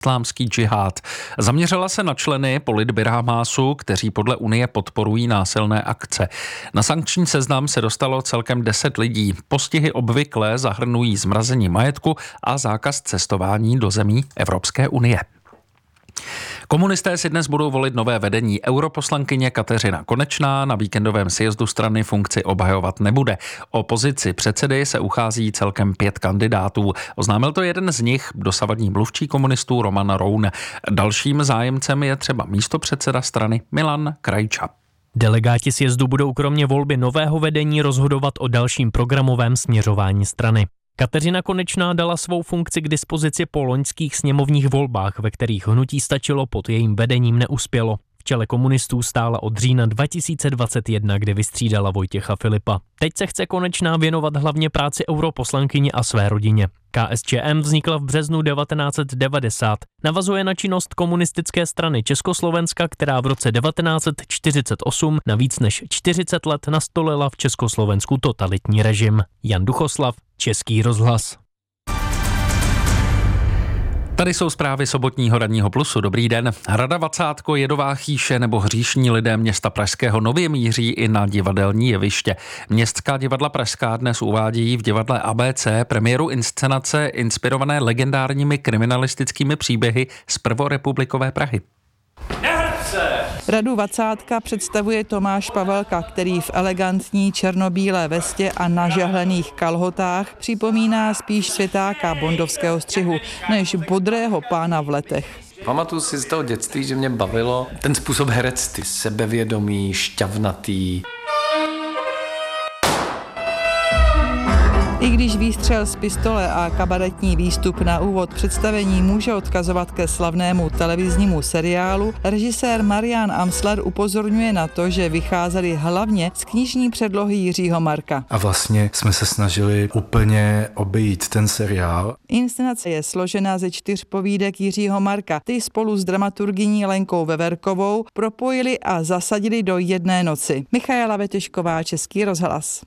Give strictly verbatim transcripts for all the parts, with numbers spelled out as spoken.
islámský džihad. Zaměřila se na členy politbyra Hamásu, kteří podle Unie podporují násilné akce. Na sankční seznam se dostalo celkem deset lidí. Postihy obvykle zahrnují zmrazení majetku a zákaz cestování do zemí Evropské unie. Komunisté si dnes budou volit nové vedení. Europoslankyně Kateřina Konečná na víkendovém sjezdu strany funkci obhajovat nebude. O pozici předsedy se uchází celkem pět kandidátů. Oznámil to jeden z nich, dosavadní mluvčí komunistů Roman Roun. Dalším zájemcem je třeba místopředseda strany Milan Krajča. Delegáti sjezdu budou kromě volby nového vedení rozhodovat o dalším programovém směřování strany. Kateřina Konečná dala svou funkci k dispozici po loňských sněmovních volbách, ve kterých hnutí Stačilo pod jejím vedením neuspělo. V čele komunistů stála od října dva tisíce dvacet jedna, kdy vystřídala Vojtěcha Filipa. Teď se chce Konečná věnovat hlavně práci europoslankyně a své rodině. K S Č M vznikla v březnu devatenáct set devadesát. Navazuje na činnost komunistické strany Československa, která v roce devatenáct set čtyřicet osm na víc než čtyřicet let nastolila v Československu totalitní režim. Jan Duchoslav, Český rozhlas. Tady jsou zprávy sobotního ranního Plusu. Dobrý den. Hrada Vacátko, Jedová chýše nebo hříšní lidé města Pražského nově míří i na divadelní jeviště. Městská divadla Pražská dnes uvádějí v divadle A B C premiéru inscenace inspirované legendárními kriminalistickými příběhy z prvorepublikové Prahy. Radu Vacátka představuje Tomáš Pavelka, který v elegantní černobílé vestě a nažehlených kalhotách připomíná spíš světáka bondovského střihu, než bodrého pána v letech. Pamatuju si z toho dětství, že mě bavilo ten způsob herectví, sebevědomý, šťavnatý. I když výstřel z pistole a kabaretní výstup na úvod představení může odkazovat ke slavnému televiznímu seriálu, režisér Marian Amsler upozorňuje na to, že vycházeli hlavně z knižní předlohy Jiřího Marka. A vlastně jsme se snažili úplně obejít ten seriál. Inscenace je složena ze čtyř povídek Jiřího Marka. Ty spolu s dramaturgyní Lenkou Veverkovou propojili a zasadili do jedné noci. Michaela Vetešková, Český rozhlas.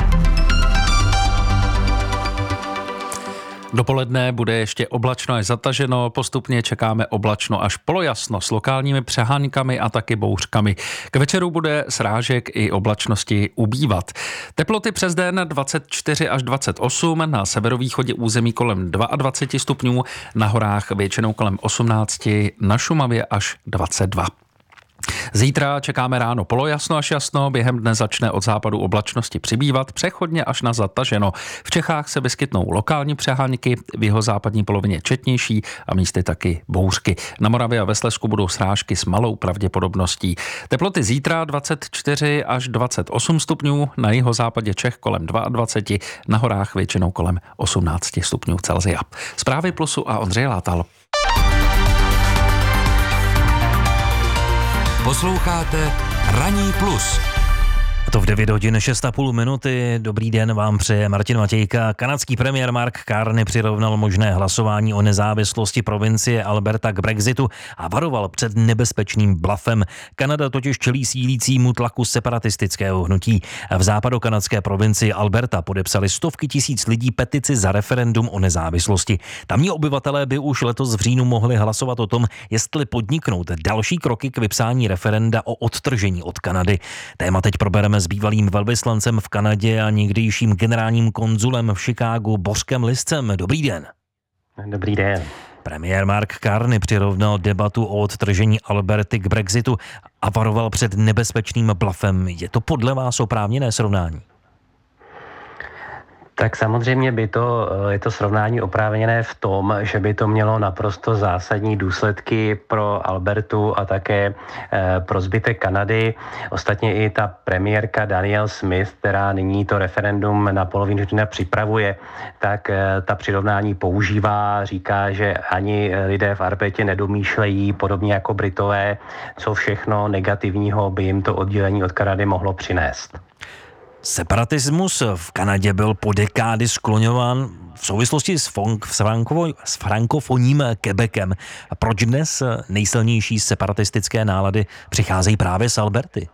Dopoledne bude ještě oblačno až zataženo, postupně čekáme oblačno až polojasno s lokálními přehánkami a taky bouřkami. K večeru bude srážek i oblačnosti ubývat. Teploty přes den dvacet čtyři až dvacet osm, na severovýchodě území kolem dvacet dva stupňů, na horách většinou kolem osmnáct, na Šumavě až dvacet dva. Zítra čekáme ráno polojasno až jasno, během dne začne od západu oblačnosti přibývat, přechodně až na zataženo. V Čechách se vyskytnou lokální přehánky, v jihozápadní polovině četnější a místy taky bouřky. Na Moravě a ve Slezsku budou srážky s malou pravděpodobností. Teploty zítra dvacet čtyři až dvacet osm stupňů, na jihozápadě Čech kolem dvacet dva, na horách většinou kolem osmnáct stupňů Celsia. Zprávy Plusu a Ondřej Látal. Posloucháte Ranní plus. A to v devět hodin šest a půl minuty. Dobrý den vám přeje Martin Matějka. Kanadský premiér Mark Carney přirovnal možné hlasování o nezávislosti provincie Alberta k Brexitu a varoval před nebezpečným blafem. Kanada totiž čelí sílícímu tlaku separatistického hnutí. V západokanadské provincii Alberta podepsali stovky tisíc lidí petici za referendum o nezávislosti. Tamní obyvatelé by už letos v říjnu mohli hlasovat o tom, jestli podniknout další kroky k vypsání referenda o odtržení od Kanady. Téma teď probereme s bývalým velvyslancem v Kanadě a někdejším generálním konzulem v Chicagu Bořkem Liscem. Dobrý den. Dobrý den. Premiér Mark Carney přirovnal debatu o odtržení Alberty k Brexitu a varoval před nebezpečným blafem. Je to podle vás oprávněné srovnání? Tak samozřejmě by to, je to srovnání oprávněné v tom, že by to mělo naprosto zásadní důsledky pro Albertu a také pro zbytek Kanady. Ostatně i ta premiérka Danielle Smith, která nyní to referendum na polovinu dne připravuje, tak ta přirovnání používá, říká, že ani lidé v Albertě nedomýšlejí, podobně jako Britové, co všechno negativního by jim to oddělení od Kanady mohlo přinést. Separatismus v Kanadě byl po dekády skloňován v souvislosti s, funk, s, franko, s frankofonním Quebecem. Proč dnes nejsilnější separatistické nálady přicházejí právě z Alberty?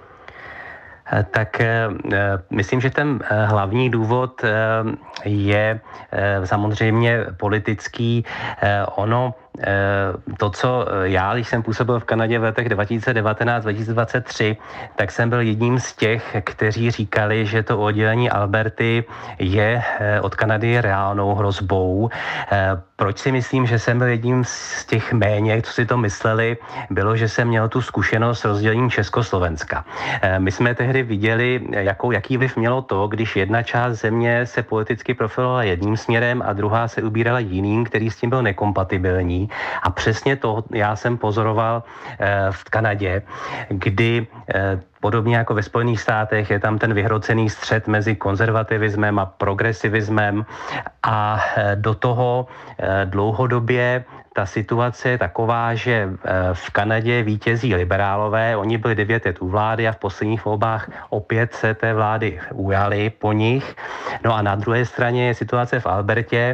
Tak myslím, že ten hlavní důvod je samozřejmě politický. Ono to, co já, když jsem působil v Kanadě v letech dva tisíce devatenáct dva tisíce dvacet tři, tak jsem byl jedním z těch, kteří říkali, že to oddělení Alberty je od Kanady reálnou hrozbou. Proč si myslím, že jsem byl jedním z těch méně, co si to mysleli, bylo, že jsem měl tu zkušenost s rozdělením Československa. My jsme tehdy viděli, jakou, jaký vliv mělo to, když jedna část země se politicky profilovala jedním směrem a druhá se ubírala jiným, který s tím byl nekompatibilní. A přesně to já jsem pozoroval v Kanadě, kdy podobně jako ve Spojených státech je tam ten vyhrocený střet mezi konzervativismem a progresivismem a do toho dlouhodobě ta situace je taková, že v Kanadě vítězí liberálové, oni byli devět let u vlády a v posledních volbách opět se té vlády ujali po nich. No a na druhé straně je situace v Albertě,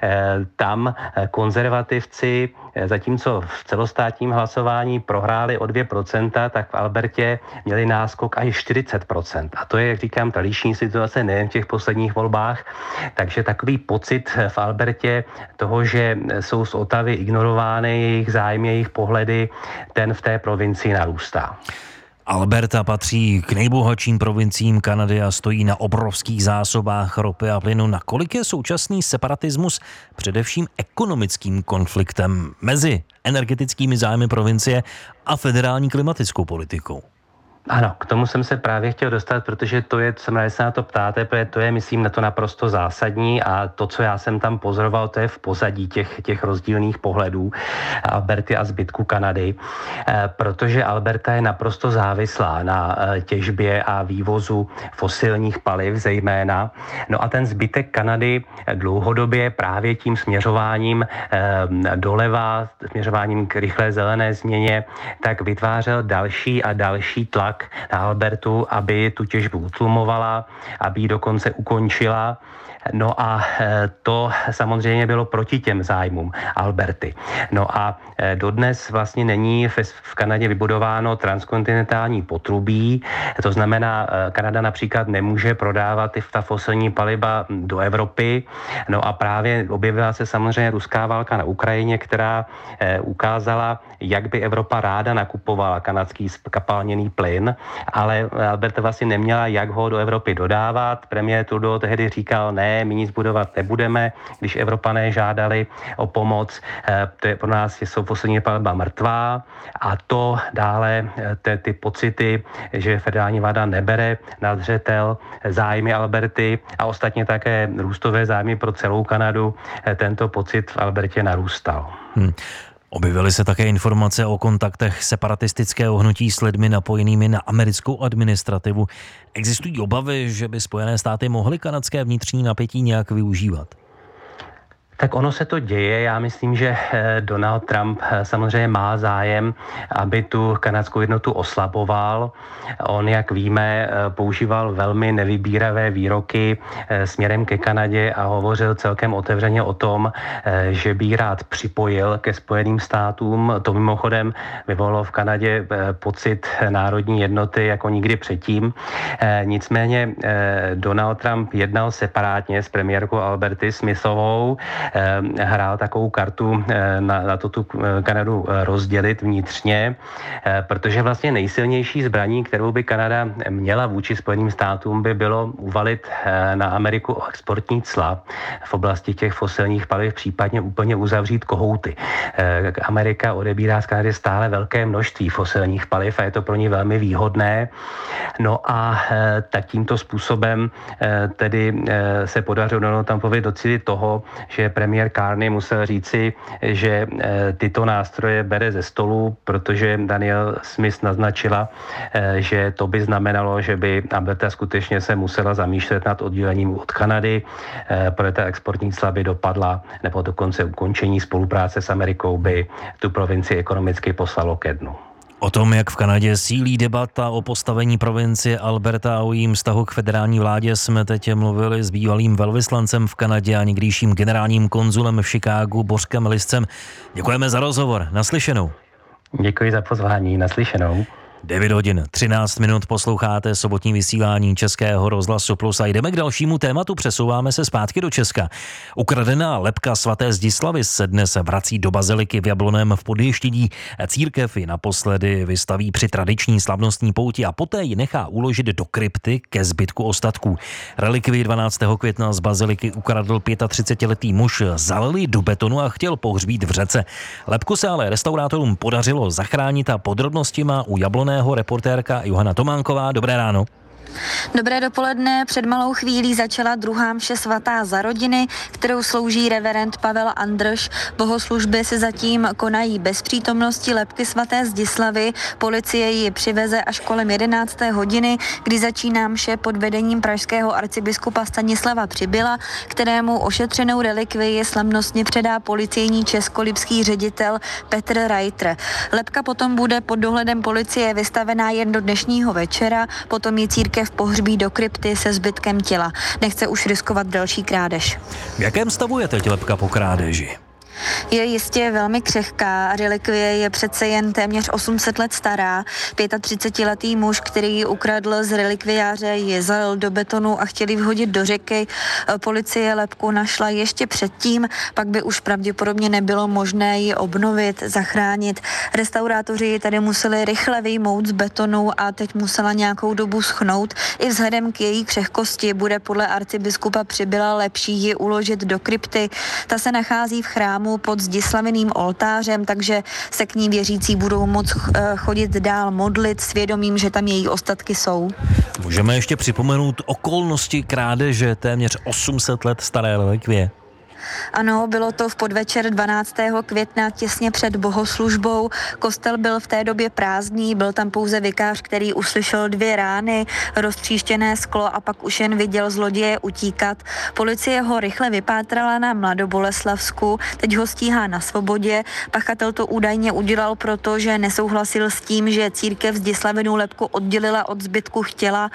tam konzervativci, zatímco v celostátním hlasování prohráli o dvě procenta, tak v Albertě měli náskok až čtyřicet procent. A to je, jak říkám, tradiční situace nejen v těch posledních volbách. Takže takový pocit v Albertě toho, že jsou z Ottavy ignorovány jejich zájmy, jejich pohledy, ten v té provincii narůstá. Alberta patří k nejbohatším provinciím Kanady a stojí na obrovských zásobách ropy a plynu. Nakolik je současný separatismus především ekonomickým konfliktem mezi energetickými zájmy provincie a federální klimatickou politikou? Ano, k tomu jsem se právě chtěl dostat, protože to je, jsem rád, že se na to ptáte, protože to je, myslím, na to naprosto zásadní a to, co já jsem tam pozoroval, to je v pozadí těch, těch rozdílných pohledů Alberty a zbytku Kanady, protože Alberta je naprosto závislá na těžbě a vývozu fosilních paliv zejména. No a ten zbytek Kanady dlouhodobě právě tím směřováním doleva, směřováním k rychlé zelené změně, tak vytvářel další a další tlak na Albertu, aby tu těžbu utlumovala, aby ji dokonce ukončila. No a to samozřejmě bylo proti těm zájmům Alberty. No a dodnes vlastně není v Kanadě vybudováno transkontinentální potrubí, to znamená, Kanada například nemůže prodávat ta fosilní paliva do Evropy. No a právě objevila se samozřejmě ruská válka na Ukrajině, která ukázala, jak by Evropa ráda nakupovala kanadský skapalněný plyn, ale Alberta vlastně neměla, jak ho do Evropy dodávat. Premiér Trudeau tehdy říkal, ne, my nic budovat nebudeme, když Evropané žádali o pomoc, to je pro nás jsou fosilní paliva mrtvá a to dále ty, ty pocity, že federální vláda nebere na zřetel zájmy Alberty a ostatně také růstové zájmy pro celou Kanadu, tento pocit v Albertě narůstal. Hmm. Objevily se také informace o kontaktech separatistického hnutí s lidmi napojenými na americkou administrativu. Existují obavy, že by Spojené státy mohly kanadské vnitřní napětí nějak využívat? Tak ono se to děje. Já myslím, že Donald Trump samozřejmě má zájem, aby tu kanadskou jednotu oslaboval. On, jak víme, používal velmi nevybíravé výroky směrem ke Kanadě a hovořil celkem otevřeně o tom, že by rád připojil ke Spojeným státům. To mimochodem vyvolalo v Kanadě pocit národní jednoty jako nikdy předtím. Nicméně Donald Trump jednal separátně s premiérkou Alberty Smithovou, hrál takovou kartu na, na to tu Kanadu rozdělit vnitřně, protože vlastně nejsilnější zbraní, kterou by Kanada měla vůči Spojeným státům, by bylo uvalit na Ameriku exportní cla v oblasti těch fosilních paliv, případně úplně uzavřít kohouty. Amerika odebírá z Kanady stále velké množství fosilních paliv a je to pro ní velmi výhodné. No a tak tímto způsobem tedy se podařilo Donaldu Trumpovi docílit toho, že premiér Carney musel říci, že tyto nástroje bere ze stolu, protože Danielle Smith naznačila, že to by znamenalo, že by Alberta skutečně se musela zamýšlet nad oddělením od Kanady, protože ta exportní cla by dopadla, nebo dokonce ukončení spolupráce s Amerikou by tu provincii ekonomicky poslalo ke dnu. O tom, jak v Kanadě sílí debata o postavení provincie Alberta a o jejím vztahu k federální vládě, jsme teď mluvili s bývalým velvyslancem v Kanadě a někdejším generálním konzulem v Chicagu Bořkem Liscem. Děkujeme za rozhovor. Naslyšenou. Děkuji za pozvání. Naslyšenou. devět hodin třináct minut, posloucháte sobotní vysílání Českého rozhlasu Plus a jdeme k dalšímu tématu, přesouváme se zpátky do Česka. Ukradená lebka svaté Zdislavy se dnes vrací do baziliky v Jablonném v Podještědí. Církev ji naposledy vystaví při tradiční slavnostní pouti a poté ji nechá uložit do krypty ke zbytku ostatků. Relikvii dvanáctého května z baziliky ukradl třicetiletý muž, zalili do betonu a chtěl pohřbít v řece. Lebku se ale restaurátorům podařilo zachránit a podrobnosti má u Jablonného reportérka Johana Tománková. Dobré ráno. Dobré dopoledne. Před malou chvílí začala druhá mše svatá za rodiny, kterou slouží reverend Pavel Andrš. Bohoslužby se zatím konají bez přítomnosti lebky svaté Zdislavy. Policie ji přiveze až kolem jedenácté hodiny, kdy začíná mše pod vedením pražského arcibiskupa Stanislava Přibyla, kterému ošetřenou relikvii slavnostně předá policejní českolipský ředitel Petr Reiter. Lebka potom bude pod dohledem policie vystavená jen do dnešního večera, potom ji církev pohřbí do krypty se zbytkem těla. Nechce už riskovat další krádež. V jakém stavu je teď lebka po krádeži? Je jistě velmi křehká. Relikvie je přece jen téměř osm set let stará. třicetiletý muž, který ji ukradl z relikviáře, ji zalil do betonu a chtěli vhodit do řeky. Policie lebku našla ještě předtím, pak by už pravděpodobně nebylo možné ji obnovit, zachránit. Restaurátoři ji tady museli rychle vyjmout z betonu a teď musela nějakou dobu schnout. I vzhledem k její křehkosti bude podle arcibiskupa Přibyla lepší ji uložit do krypty. Ta se nachází v chrámu pod Zdislaviným oltářem, takže se k ní věřící budou moct chodit dál modlit s vědomím, že tam její ostatky jsou. Můžeme ještě připomenout okolnosti krádeže téměř osm set let staré relikvie. Ano, bylo to v podvečer dvanáctého května těsně před bohoslužbou. Kostel byl v té době prázdný, byl tam pouze vikář, který uslyšel dvě rány, roztříštěné sklo a pak už jen viděl zloděje utíkat. Policie ho rychle vypátrala na Mladoboleslavsku, teď ho stíhá na svobodě. Pachatel to údajně udělal proto, že nesouhlasil s tím, že církev Zdislavinu lebku oddělila od zbytku těla.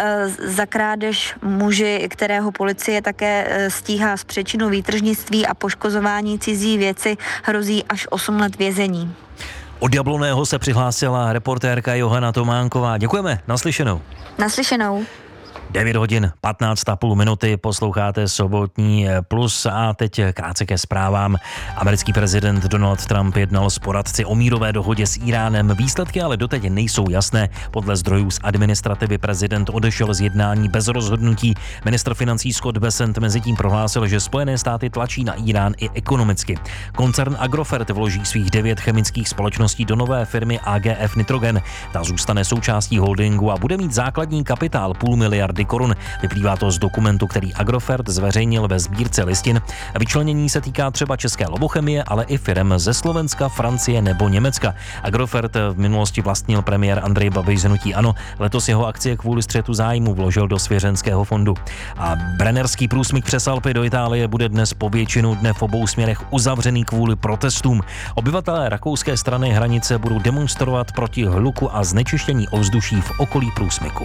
Za krádež muži, kterého policie také stíhá z přečinu výtržnictví a poškozování cizí věci, hrozí až osm let vězení. Od Jablonného se přihlásila reportérka Johana Tománková. Děkujeme, naslyšenou. Naslyšenou. devět hodin patnáct a půl minuty, posloucháte sobotní Plus a teď krátce ke zprávám. Americký prezident Donald Trump jednal s poradci o mírové dohodě s Iránem. Výsledky ale doteď nejsou jasné. Podle zdrojů z administrativy prezident odešel z jednání bez rozhodnutí. Ministr financí Scott Bessent mezitím prohlásil, že Spojené státy tlačí na Irán i ekonomicky. Koncern Agrofert vloží svých devět chemických společností do nové firmy A G F Nitrogen. Ta zůstane součástí holdingu a bude mít základní kapitál půl miliardy korun. Vyplývá to z dokumentu, který Agrofert zveřejnil ve sbírce listin. Vyčlenění se týká třeba české Lovochemie, ale i firem ze Slovenska, Francie nebo Německa. Agrofert v minulosti vlastnil premiér Andrej Babiš z hnutí ANO. Letos jeho akcie kvůli střetu zájmu vložil do svěřenského fondu. A Brennerský průsmyk přes Alpy do Itálie bude dnes po většinu dne v obou směrech uzavřený kvůli protestům. Obyvatelé rakouské strany hranice budou demonstrovat proti hluku a znečištění ovzduší v okolí průsmyku.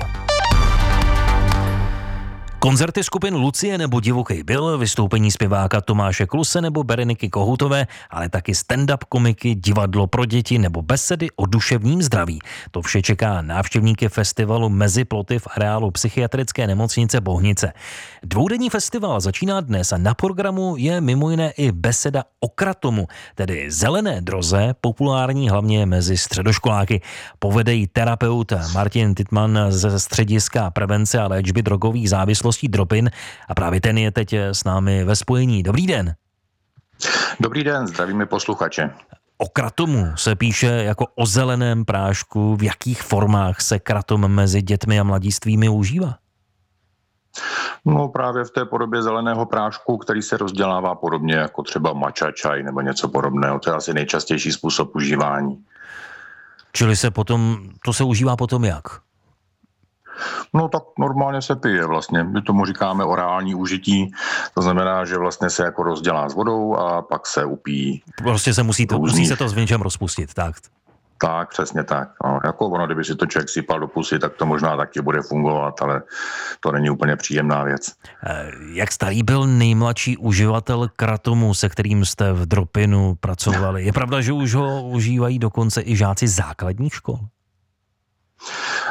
Koncerty skupin Lucie nebo Divoký Bill, vystoupení zpěváka Tomáše Kluse nebo Bereniky Kohutové, ale taky stand-up komiky, divadlo pro děti nebo besedy o duševním zdraví. To vše čeká návštěvníky festivalu Mezi ploty v areálu psychiatrické nemocnice Bohnice. Dvoudenní festival začíná dnes a na programu je mimo jiné i beseda o kratomu, tedy zelené droze, populární hlavně mezi středoškoláky. Povede ji terapeut Martin Titman ze Střediska prevence a léčby drogových závislostí Dropin a právě ten je teď s námi ve spojení. Dobrý den. Dobrý den, zdravíme posluchače. O kratomu se píše jako o zeleném prášku. V jakých formách se kratom mezi dětmi a mladistvími užívá? No právě v té podobě zeleného prášku, který se rozdělává podobně jako třeba matcha čaj nebo něco podobného. To je asi nejčastější způsob užívání. Čili se potom, to se užívá potom jak? No tak normálně se pije vlastně. My tomu říkáme orální užití. To znamená, že vlastně se jako rozdělá s vodou a pak se upíjí. Prostě se musí, to, musí se to s něčem rozpustit, tak? Tak, přesně tak. No, jako ono, kdyby si to člověk sypal do pusy, tak to možná taky bude fungovat, ale to není úplně příjemná věc. Jak starý byl nejmladší uživatel kratomu, se kterým jste v Dropinu pracovali? Je pravda, že už ho užívají dokonce i žáci základních škol?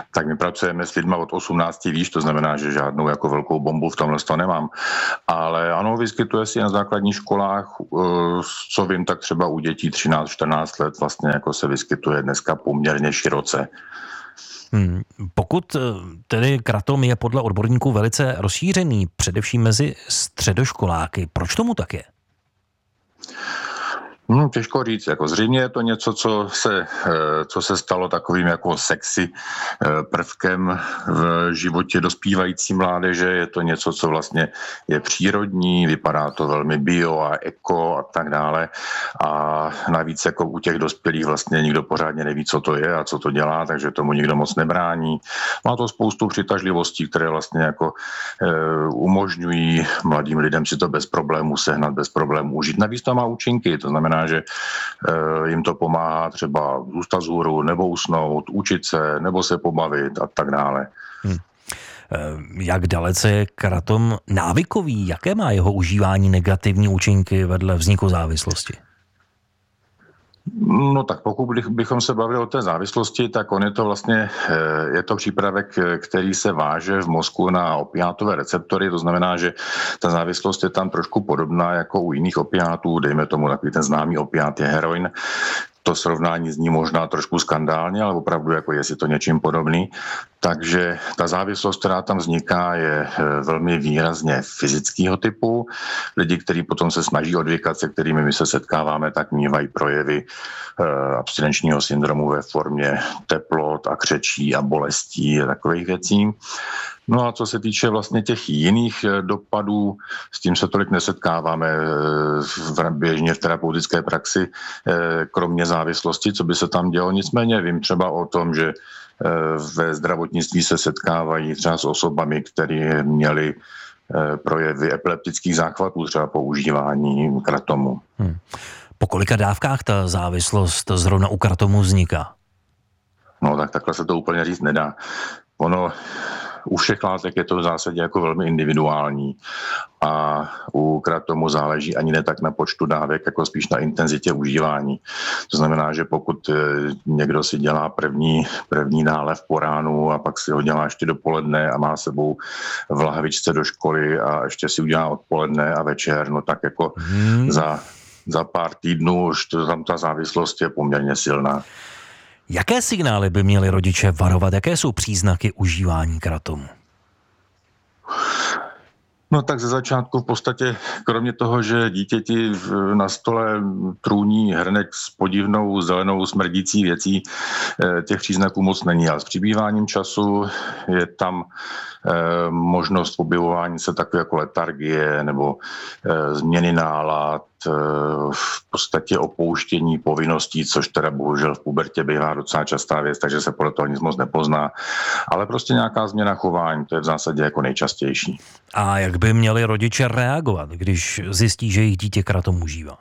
tak my pracujeme s lidmi od osmnácti výš, to znamená, že žádnou jako velkou bombu v tomhle to nemám. Ale ano, vyskytuje si na základních školách, co vím, tak třeba u dětí třináct čtrnáct let vlastně jako se vyskytuje dneska poměrně široce. Hmm. Pokud tedy kratom je podle odborníků velice rozšířený, především mezi středoškoláky, proč tomu tak je? Hmm, těžko říct, jako zřejmě je to něco, co se, co se stalo takovým jako sexy prvkem v životě dospívající mládeže, je to něco, co vlastně je přírodní, vypadá to velmi bio a eko a tak dále a navíc jako u těch dospělých vlastně nikdo pořádně neví, co to je a co to dělá, takže tomu nikdo moc nebrání. Má to spoustu přitažlivostí, které vlastně jako e, umožňují mladým lidem si to bez problémů sehnat, bez problémů užít. Navíc to má účinky, to znamená, že jim to pomáhá třeba zůstat vzhůru, nebo usnout, učit se, nebo se pobavit a tak dále. Hmm. Jak dalece je kratom návykový? Jaké má jeho užívání negativní účinky vedle vzniku závislosti? No tak pokud bychom se bavili o té závislosti, tak on je to vlastně, je to přípravek, který se váže v mozku na opiátové receptory, to znamená, že ta závislost je tam trošku podobná jako u jiných opiátů, dejme tomu takový ten známý opiát je heroin. To srovnání zní možná trošku skandálně, ale opravdu jako je si to něčím podobný. Takže ta závislost, která tam vzniká, je velmi výrazně fyzického typu. Lidi, kteří potom se snaží odvykat, se kterými my se setkáváme, tak mívají projevy e, abstinenčního syndromu ve formě teplot a křečí a bolestí a takových věcí. No a co se týče vlastně těch jiných dopadů, s tím se tolik nesetkáváme v běžně v terapeutické praxi, kromě závislosti, co by se tam dělo. Nicméně vím třeba o tom, že ve zdravotnictví se setkávají třeba s osobami, které měly projevy epileptických záchvatů, třeba používání kratomu. Hmm. Po kolika dávkách ta závislost zrovna u kratomu vzniká? No tak takhle se to úplně říct nedá. Ono u všech látek je to v zásadě jako velmi individuální a u kratomu záleží ani ne tak na počtu dávek, jako spíš na intenzitě užívání. To znamená, že pokud někdo si dělá první, první nálev po ránu a pak si ho dělá ještě dopoledne a má sebou v lahvičce do školy a ještě si udělá odpoledne a večer, no tak jako hmm. za, za pár týdnů už to, tam ta závislost je poměrně silná. Jaké signály by měli rodiče varovat? Jaké jsou příznaky užívání kratomu? No tak ze začátku v podstatě, kromě toho, že dítěti na stole trůní hrnek s podivnou zelenou smrdící věcí, těch příznaků moc není. Ale s přibýváním času je tam eh, možnost objevování se takové jako letargie nebo eh, změny nálad, eh, v podstatě opouštění povinností, což teda bohužel v pubertě bývá docela častá věc, takže se podle toho nic moc nepozná. Ale prostě nějaká změna chování, to je v zásadě jako nejčastější. A jak by měli rodiče reagovat, když zjistí, že jejich dítě kratom užívá?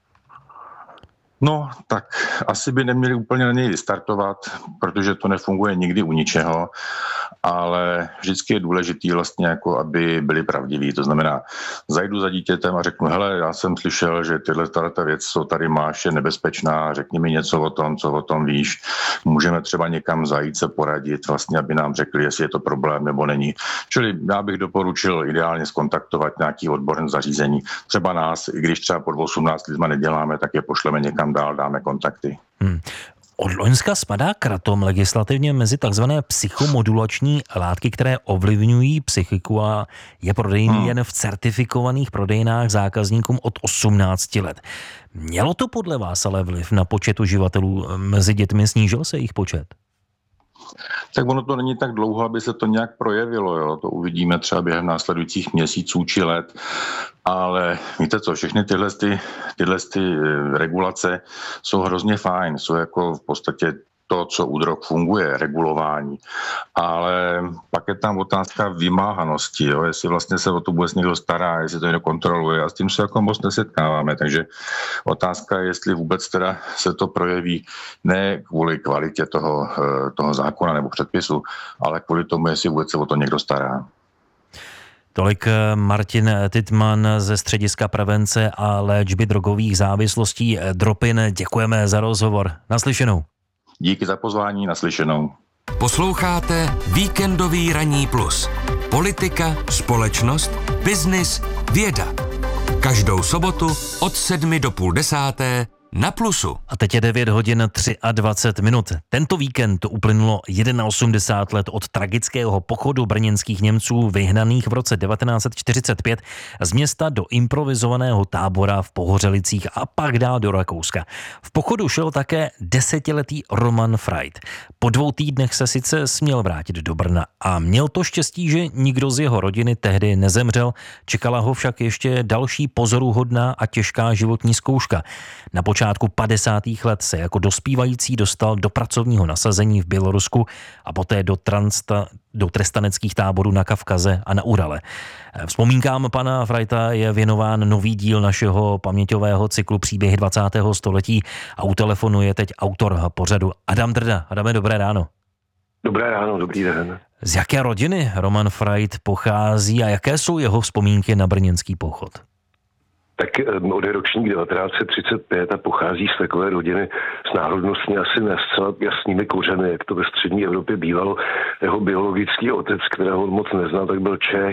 No, tak asi by neměli úplně na něj vystartovat, protože to nefunguje nikdy u ničeho, ale vždycky je důležitý vlastně jako, aby byli pravdiví. To znamená, zajdu za dítětem a řeknu, hele, já jsem slyšel, že tyhle ta věc, co tady máš, je nebezpečná, řekni mi něco o tom, co o tom víš. Můžeme třeba někam zajít se poradit, vlastně, aby nám řekli, jestli je to problém nebo není. Čili já bych doporučil ideálně skontaktovat nějaký odborné zařízení. Třeba nás, i když třeba pod osmnáct lidma neděláme, tak je pošleme někam dál, dáme kontakty. Hmm. Od loňska spadá kratom legislativně mezi takzvané psychomodulační látky, které ovlivňují psychiku a je prodejný hmm. jen v certifikovaných prodejnách zákazníkům od osmnácti let. Mělo to podle vás ale vliv na počet uživatelů mezi dětmi? Snížil se jejich počet? Tak ono to není tak dlouho, aby se to nějak projevilo. Jo? To uvidíme třeba během následujících měsíců či let. Ale víte co, všechny tyhle, ty, tyhle ty regulace jsou hrozně fajn. Jsou jako v podstatě to, co u drog funguje, regulování. Ale pak je tam otázka vymáhanosti, jo? Jestli vlastně se o to vůbec někdo stará, jestli to někdo kontroluje a s tím se jako moc nesetkáváme. Takže otázka je, jestli vůbec teda se to projeví ne kvůli kvalitě toho, toho zákona nebo předpisu, ale kvůli tomu, jestli vůbec se o to někdo stará. Tolik Martin Tytman ze Střediska prevence a léčby drogových závislostí Dropin. Děkujeme za rozhovor. Naslyšenou. Díky za pozvání, naslyšenou. Posloucháte Víkendový ranní plus. Politika, společnost, biznis, věda. Každou sobotu od sedmi do půl desáté na Plusu. A teď je devět hodin dvacet tři minut. Tento víkend uplynulo osmdesát jedna let od tragického pochodu brněnských Němců vyhnaných v roce devatenáct set čtyřicet pět z města do improvizovaného tábora v Pohořelicích a pak dál do Rakouska. V pochodu šel také desetiletý Roman Freit. Po dvou týdnech se sice směl vrátit do Brna a měl to štěstí, že nikdo z jeho rodiny tehdy nezemřel. Čekala ho však ještě další pozoruhodná a těžká životní zkouška. Na počátku padesátých let se jako dospívající dostal do pracovního nasazení v Bělorusku a poté do, transta, do trestaneckých táborů na Kavkaze a na Urale. Vzpomínkám pana Freita je věnován nový díl našeho paměťového cyklu Příběhy dvacátého století a u telefonu je teď autor pořadu Adam Drda. Adame, dobré ráno. Dobré ráno, dobrý den. Z jaké rodiny Roman Freit pochází a jaké jsou jeho vzpomínky na brněnský pochod? Tak on je ročník devatenáct set třicet pět a pochází z takové rodiny s národnostně asi ne zcela jasnými kořeny, jak to ve střední Evropě bývalo. Jeho biologický otec, kterého on moc neznal, tak byl Čech.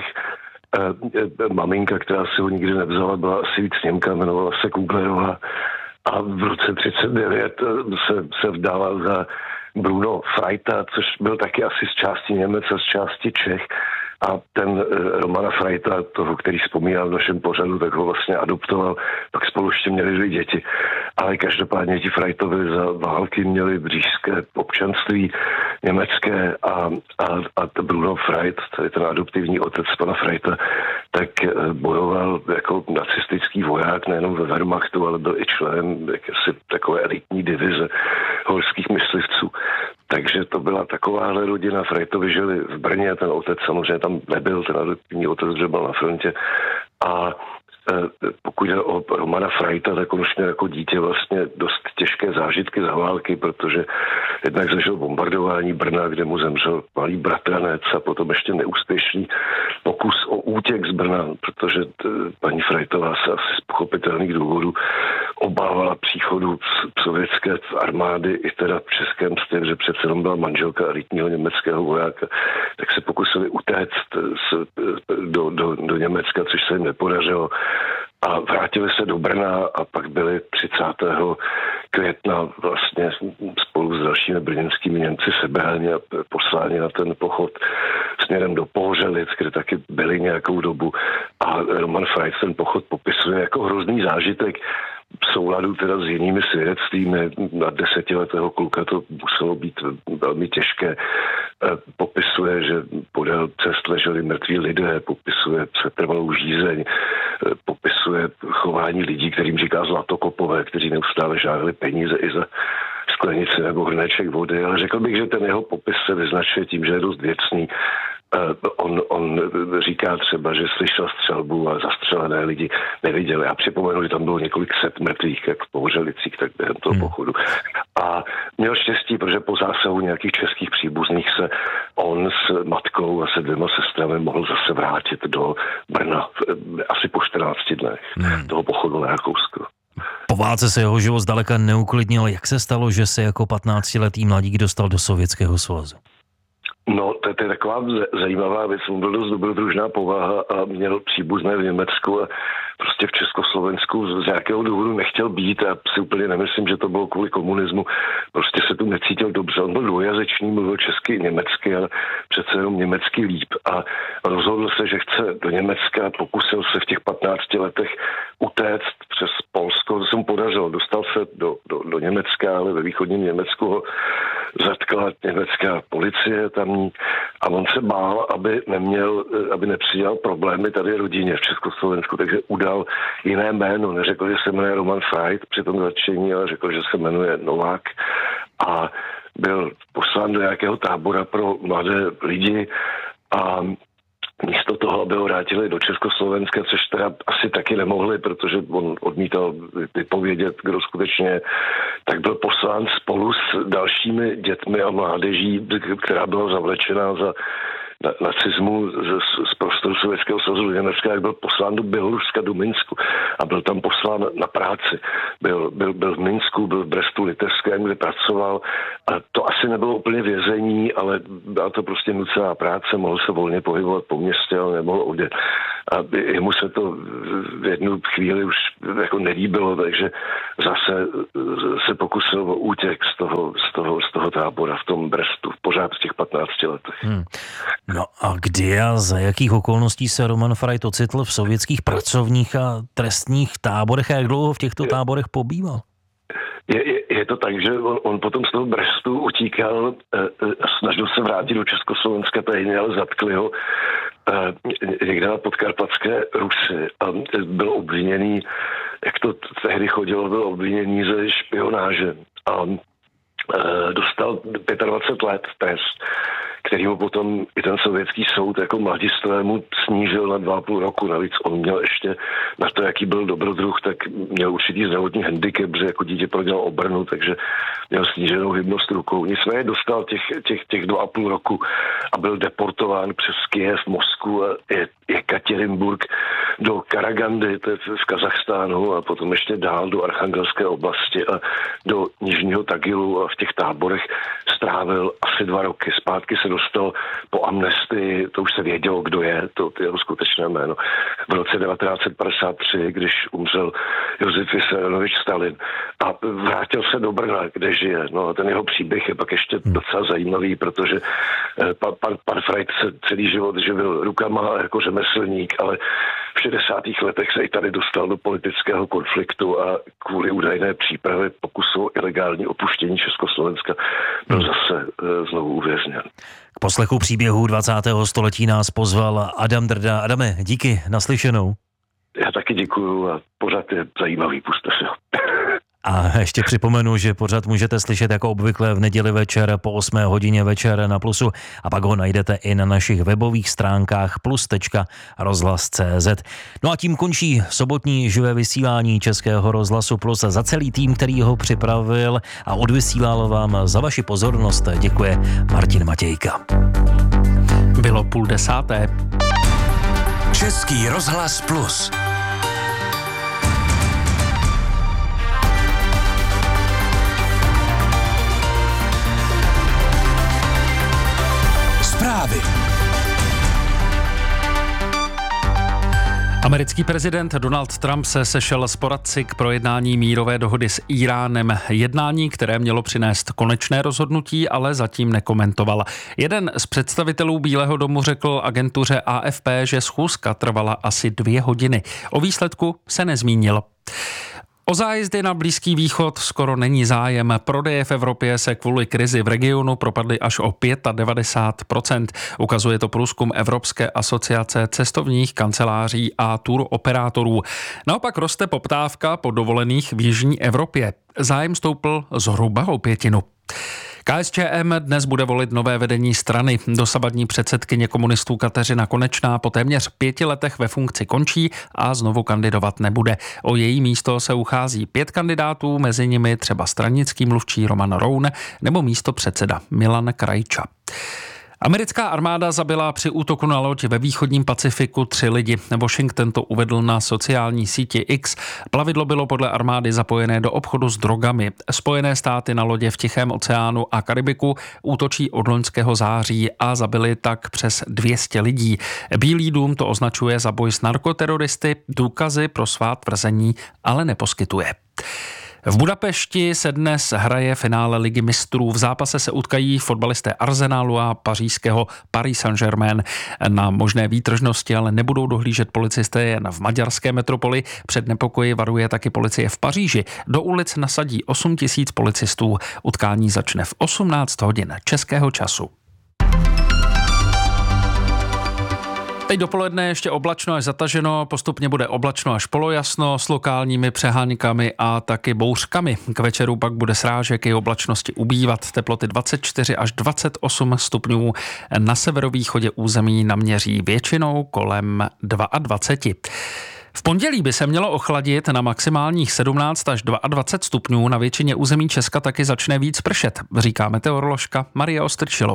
Maminka, která si ho nikdy nevzala, byla asi víc Němka, jmenovala se Kuglerová. A v roce třicet devět se, se vdala za Bruno Freita, což byl taky asi z části Němec a z části Čech. A ten Romana Freita, toho, který vzpomínal v našem pořadu, tak ho vlastně adoptoval, pak spolu ještě měli dvě děti. Ale každopádně ti Freitovi za války měli říšské občanství německé a, a, a Bruno Freit, to je ten adoptivní otec pana Freita, tak bojoval jako nacistický voják nejenom ve Wehrmachtu, ale byl i členem jakési takové elitní divize horských myslivců. Takže to byla takováhle rodina. Freitovi žili v Brně, ten otec samozřejmě tam nebyl, ten adoptivní otec, že byl na frontě. A pokud jde o Romana Freita, tak on už měl jako dítě vlastně dost těžké zážitky za války, protože jednak zažil bombardování Brna, kde mu zemřel malý bratranec a potom ještě neúspěšný pokus o útěk z Brna, protože t, paní Freitová se asi z pochopitelných důvodů obávala příchodu sovětské armády i teda v českém stylu, že přece jenom byla manželka elitního německého vojáka, tak se pokusili utéct z, do, do, do Německa, což se jim nepodařilo. A vrátili se do Brna a pak byli třicátého května vlastně spolu s dalšími brněnskými Němci sebráni a posláni na ten pochod směrem do Pohořelic, kde taky byli nějakou dobu. A Roman Freit ten pochod popisuje jako hrozný zážitek, v souladu teda s jinými svědectvími. Na desetiletého kluka to muselo být velmi těžké. Popisuje, že podél cest leželi mrtví lidé, popisuje setrvalou žízeň, popisuje chování lidí, kterým říká zlatokopové, kteří neustále žádali peníze i za sklenici nebo hrneček vody, ale řekl bych, že ten jeho popis se vyznačuje tím, že je dost věcný. On, on říká třeba, že slyšel střelbu a zastřelené lidi neviděli. A připomenu, že tam bylo několik set mrtvých, jak v Pohořelicích, tak během toho hmm. pochodu. A měl štěstí, protože po zásahu nějakých českých příbuzných se on s matkou a se dvěma sestrami mohl zase vrátit do Brna asi po čtrnácti dnech hmm. toho pochodu na Rakousko. Po válce se jeho život zdaleka neuklidnil. Jak se stalo, že se jako patnáctiletý mladík dostal do Sovětského svazu? No, to, to je taková zajímavá věc. On byl dost dobrodružná povaha a měl příbuzné v Německu a prostě v Československu z nějakého důvodu nechtěl být a si úplně nemyslím, že to bylo kvůli komunismu. Prostě se tu necítil dobře. On byl dvojazyčný, mluvil česky i německy, ale přece jenom německy líp a rozhodl se, že chce do Německa, pokusil se v těch patnácti letech utéct přes Polsko. To se mu podařilo. Dostal se do, do, do Německa, ale ve východním Německu ho zatkla německá policie tamní a on se bál, aby neměl, aby nepřidělal problémy tady rodině v Československu, takže udal jiné jméno. Neřekl, že se jmenuje Roman Freit při tom zatčení, ale řekl, že se jmenuje Novák a byl poslán do nějakého tábora pro mladé lidi a místo toho, aby ho vrátili do Československa, což teda asi taky nemohli, protože on odmítal vypovědět, kdo skutečně, tak byl poslán spolu s dalšími dětmi a mládeží, která byla zavlečená za na, nacismu z, z prostoru Sovětského svazu do Německa, jak byl poslán do Běloruska, do Minsku a byl tam poslán na práci. Byl, byl, byl v Minsku, byl v Brestu Litevském, kde pracoval. A to asi nebylo úplně vězení, ale byla to prostě nucená práce, mohl se volně pohybovat po městě, ale nemohl odjet. A jemu se to v jednu chvíli už jako nelíbilo, takže zase se pokusil o útěk z toho, z toho, z toho tábora v tom Brestu, pořád v těch patnácti letech. Hmm. No a kdy a za jakých okolností se Roman Freit ocitl v sovětských pracovních a trestních táborech a jak dlouho v těchto táborech pobýval? Je, je, je to tak, že on, on potom z toho Brestu utíkal, e, snažil se vrátit do Československa tajně, ale zatkli ho e, někde na podkarpatské Rusy a byl obviněný, jak to tehdy chodilo, byl obviněný ze špionáže a e, dostal dvacet pět let trest, který mu potom i ten sovětský soud jako mladistvému snížil na dva a půl roku. Navíc on měl ještě na to, jaký byl dobrodruh, tak měl určitý zdravotní handicap, že jako dítě prodělal obrnu, takže měl sníženou hybnost rukou. Nicméně dostal těch, těch, těch dva a půl roku a byl deportován přes Kyjev, Moskvu a je, Jekaterinburg do Karagandy, to je v Kazachstánu a potom ještě dál do Archangelské oblasti a do Nižního Tagilu a v těch táborech strávil asi dva roky. Zpátky se dostal po amnestii, to už se vědělo, kdo je, to je jeho skutečné jméno, v roce devatenáct set padesát tři, když umřel Josef Vissarionovič Stalin a vrátil se do Brna, kde žije. No a ten jeho příběh je pak ještě docela zajímavý, protože pan, pan, pan Freit se celý život živil rukama jako řemeslník, ale v šedesátých letech se i tady dostal do politického konfliktu a kvůli údajné přípravě pokusu o ilegální opuštění Československa byl zase e, znovu uvězněn. K poslechu příběhů dvacátého století nás pozval Adam Drda. Adame, díky, naslyšenou. Já taky děkuju a pořád je zajímavý, puste si ho. A ještě připomenu, že pořád můžete slyšet jako obvykle v neděli večer po osmé hodině večer na Plusu a pak ho najdete i na našich webových stránkách plus tečka rozhlas tečka cé zet. No a tím končí sobotní živé vysílání Českého rozhlasu Plus. Za celý tým, který ho připravil a odvysílal vám za vaši pozornost, děkuje Martin Matějka. Bylo půl desáté. Český rozhlas Plus. Zprávy. Americký prezident Donald Trump se sešel s poradci k projednání mírové dohody s Íránem. Jednání, které mělo přinést konečné rozhodnutí, ale zatím nekomentoval. Jeden z představitelů Bílého domu řekl agentuře A F P, že schůzka trvala asi dvě hodiny. O výsledku se nezmínil. O zájezdy na Blízký východ skoro není zájem. Prodeje v Evropě se kvůli krizi v regionu propadly až o devadesát pět procent. Ukazuje to průzkum Evropské asociace cestovních kanceláří a tour operátorů. Naopak roste poptávka po dovolených v jižní Evropě. Zájem stoupl zhruba o pětinu. K S Č M dnes bude volit nové vedení strany. Dosavadní předsedkyně komunistů Kateřina Konečná po téměř pěti letech ve funkci končí a znovu kandidovat nebude. O její místo se uchází pět kandidátů, mezi nimi třeba stranický mluvčí Roman Roun nebo místopředseda Milan Krajča. Americká armáda zabila při útoku na loď ve východním Pacifiku tři lidi. Washington to uvedl na sociální síti X. Plavidlo bylo podle armády zapojené do obchodu s drogami. Spojené státy na lodě v Tichém oceánu a Karibiku útočí od loňského září a zabili tak přes dvě stě lidí. Bílý dům to označuje za boj s narkoteroristy, důkazy pro svá tvrzení ale neposkytuje. V Budapešti se dnes hraje finále Ligy mistrů. V zápase se utkají fotbalisté Arsenalu a pařížského Paris Saint-Germain. Na možné výtržnosti ale nebudou dohlížet policisté jen v maďarské metropoli. Před nepokoji varuje taky policie v Paříži. Do ulic nasadí osm tisíc policistů. Utkání začne v osmnáct hodin českého času. Teď dopoledne ještě oblačno až zataženo, postupně bude oblačno až polojasno s lokálními přehánkami a taky bouřkami. K večeru pak bude srážek i oblačnosti ubývat. Teploty dvacet čtyři až dvacet osm stupňů. Na severovýchodě území naměří většinou kolem dvacet dva. V pondělí by se mělo ochladit na maximálních sedmnáct až dvacet dva stupňů. Na většině území Česka taky začne víc pršet, říká meteoroložka Marie Ostrčilová.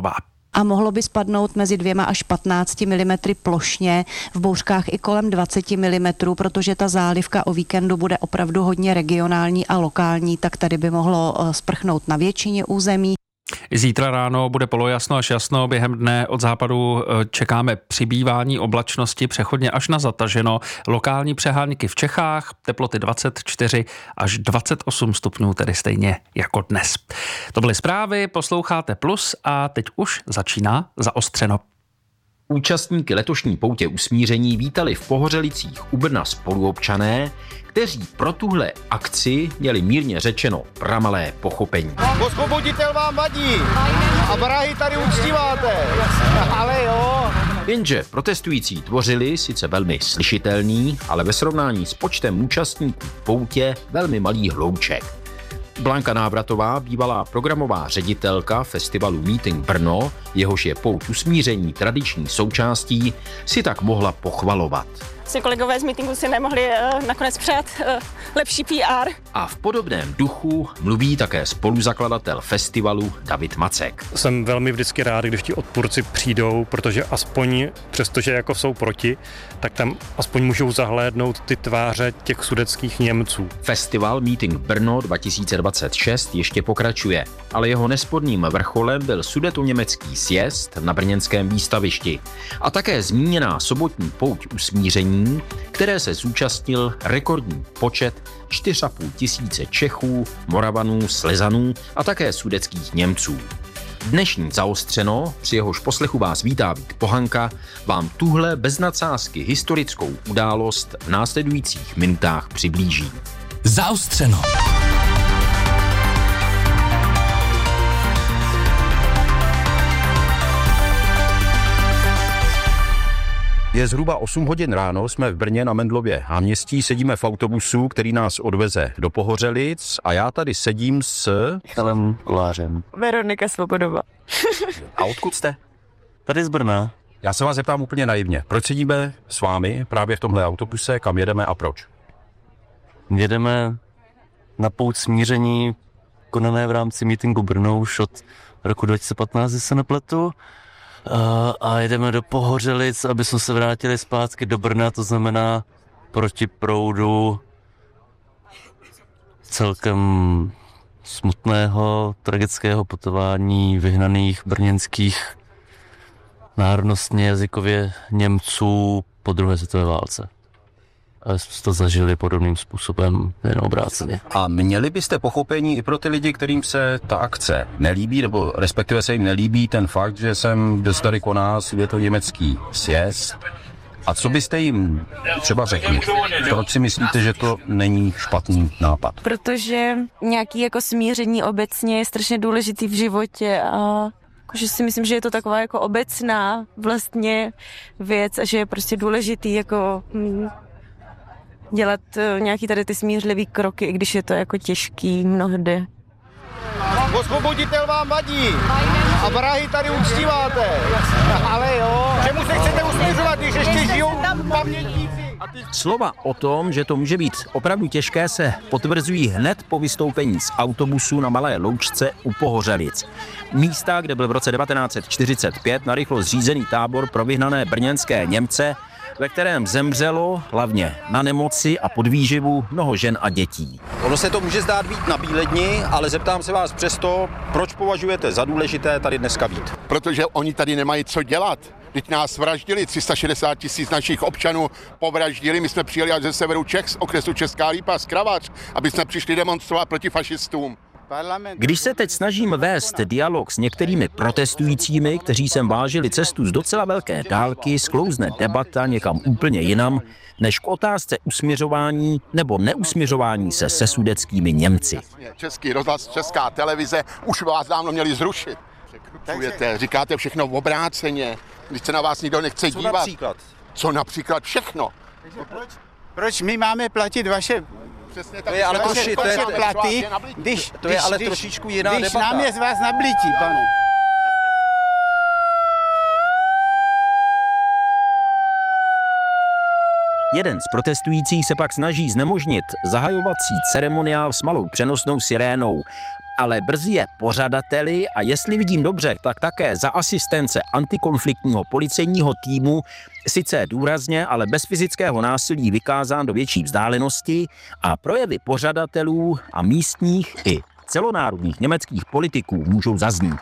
a mohlo by spadnout mezi dvěma až patnácti milimetry plošně, v bouřkách i kolem dvaceti milimetrů, protože ta zálivka o víkendu bude opravdu hodně regionální a lokální, tak tady by mohlo sprchnout na většině území. Zítra ráno bude polojasno až jasno, během dne od západu čekáme přibývání oblačnosti, přechodně až na zataženo, lokální přehánky v Čechách, teploty dvacet čtyři až dvacet osm stupňů, tedy stejně jako dnes. To byly zprávy, posloucháte Plus a teď už začíná Zaostřeno. Účastníky letošní poutě usmíření vítali v Pohořelicích u Brna spoluobčané, kteří pro tuhle akci měli mírně řečeno pramalé pochopení. Osvoboditel vám vadí a vrahy tady uctíváte, ale jo. Jenže protestující tvořili sice velmi slyšitelný, ale ve srovnání s počtem účastníků poutě velmi malý hlouček. Blanka Návratová, bývalá programová ředitelka festivalu Meeting Brno, jehož je pouť usmíření tradiční součástí, si tak mohla pochvalovat. Vlastně kolegové z meetingu si nemohli uh, nakonec přát uh, lepší P R. A v podobném duchu mluví také spoluzakladatel festivalu David Macek. Jsem velmi vždycky rád, když ti odpůrci přijdou, protože aspoň, přestože jako jsou proti, tak tam aspoň můžou zahlédnout ty tváře těch sudetských Němců. Festival Meeting Brno dva tisíce dvacet šest ještě pokračuje, ale jeho nesporným vrcholem byl sudetoněmecký sjezd na brněnském výstavišti a také zmíněná sobotní pouť usmíření, které se zúčastnil rekordní počet čtyři a půl tisíce Čechů, Moravanů, Slezanů a také sudetských Němců. Dnešní Zaostřeno, při jehož poslechu vás vítá Vít Pohanka, vám tuhle bez nadsázky historickou událost v následujících minutách přiblíží. Zaostřeno. Je zhruba osm hodin ráno, jsme v Brně na Mendlově náměstí, sedíme v autobusu, který nás odveze do Pohořelic a já tady sedím s Michalem Kolářem. Veronika Svobodová. A odkud jste? Tady z Brna. Já se vás zeptám úplně naivně. Proč sedíme s vámi právě v tomhle autobuse, kam jedeme a proč? Jedeme na pouť smíření konané v rámci Meetingu Brno už od roku dva tisíce patnáct, když se nepletu. A jedeme do Pohořelic, aby jsme se vrátili zpátky do Brna, to znamená proti proudu celkem smutného, tragického putování vyhnaných brněnských národnostně jazykově Němců po druhé světové válce. A jsme to zažili podobným způsobem, jen obráceně. A měli byste pochopení i pro ty lidi, kterým se ta akce nelíbí, nebo respektive se jim nelíbí ten fakt, že sem že tady koná sudetoněmecký sjezd. A co byste jim třeba řekli? Proč si myslíte, že to není špatný nápad? Protože nějaký jako smíření obecně je strašně důležitý v životě a že si myslím, že je to taková jako obecná vlastně věc a že je prostě důležitý jako hm, dělat nějaký tady ty smířlivý kroky, i když je to jako těžký mnohdy. Osvoboditel vám vadí a vrahy tady uctíváte, ale jo. Čemu se chcete usměřovat, když ještě žijou pamětníci? Slova o tom, že to může být opravdu těžké, se potvrzují hned po vystoupení z autobusu na Malé Loučce u Pohořelic. Místa, kde byl v roce devatenáct set čtyřicet pět narychlo zřízený tábor pro vyhnané brněnské Němce, ve kterém zemřelo hlavně na nemoci a podvýživu mnoho žen a dětí. Ono se to může zdát být na bíledni, ale zeptám se vás přesto, proč považujete za důležité tady dneska být? Protože oni tady nemají co dělat. Teď nás vraždili, tři sta šedesát tisíc našich občanů povraždili, my jsme přijeli až ze severu Čech, z okresu Česká Lípa, z Kravař, aby jsme přišli demonstrovat proti fašistům. Když se teď snažím vést dialog s některými protestujícími, kteří sem vážili cestu z docela velké dálky, sklouzne debata někam úplně jinam, než k otázce usměřování nebo neusměřování se se sudetskými Němci. Český rozhlas, Česká televize už vás dávno měli zrušit. Překrucujete, říkáte všechno obráceně, když se na vás nikdo nechce Co dívat. například? Co například všechno? Proč, proč my máme platit vaše Přesně To je ale vaše, troši, to je, vaše platy, to když, je když, ale když, trošičku jiná když debata. nám je z vás nablítí, pane. Jeden z protestujících se pak snaží znemožnit zahajovací ceremoniál s malou přenosnou sirénou. ale brzy je pořadateli a jestli vidím dobře, tak také za asistence antikonfliktního policejního týmu, sice důrazně, ale bez fyzického násilí vykázán do větší vzdálenosti a projevy pořadatelů a místních i celonárodních německých politiků můžou zaznít.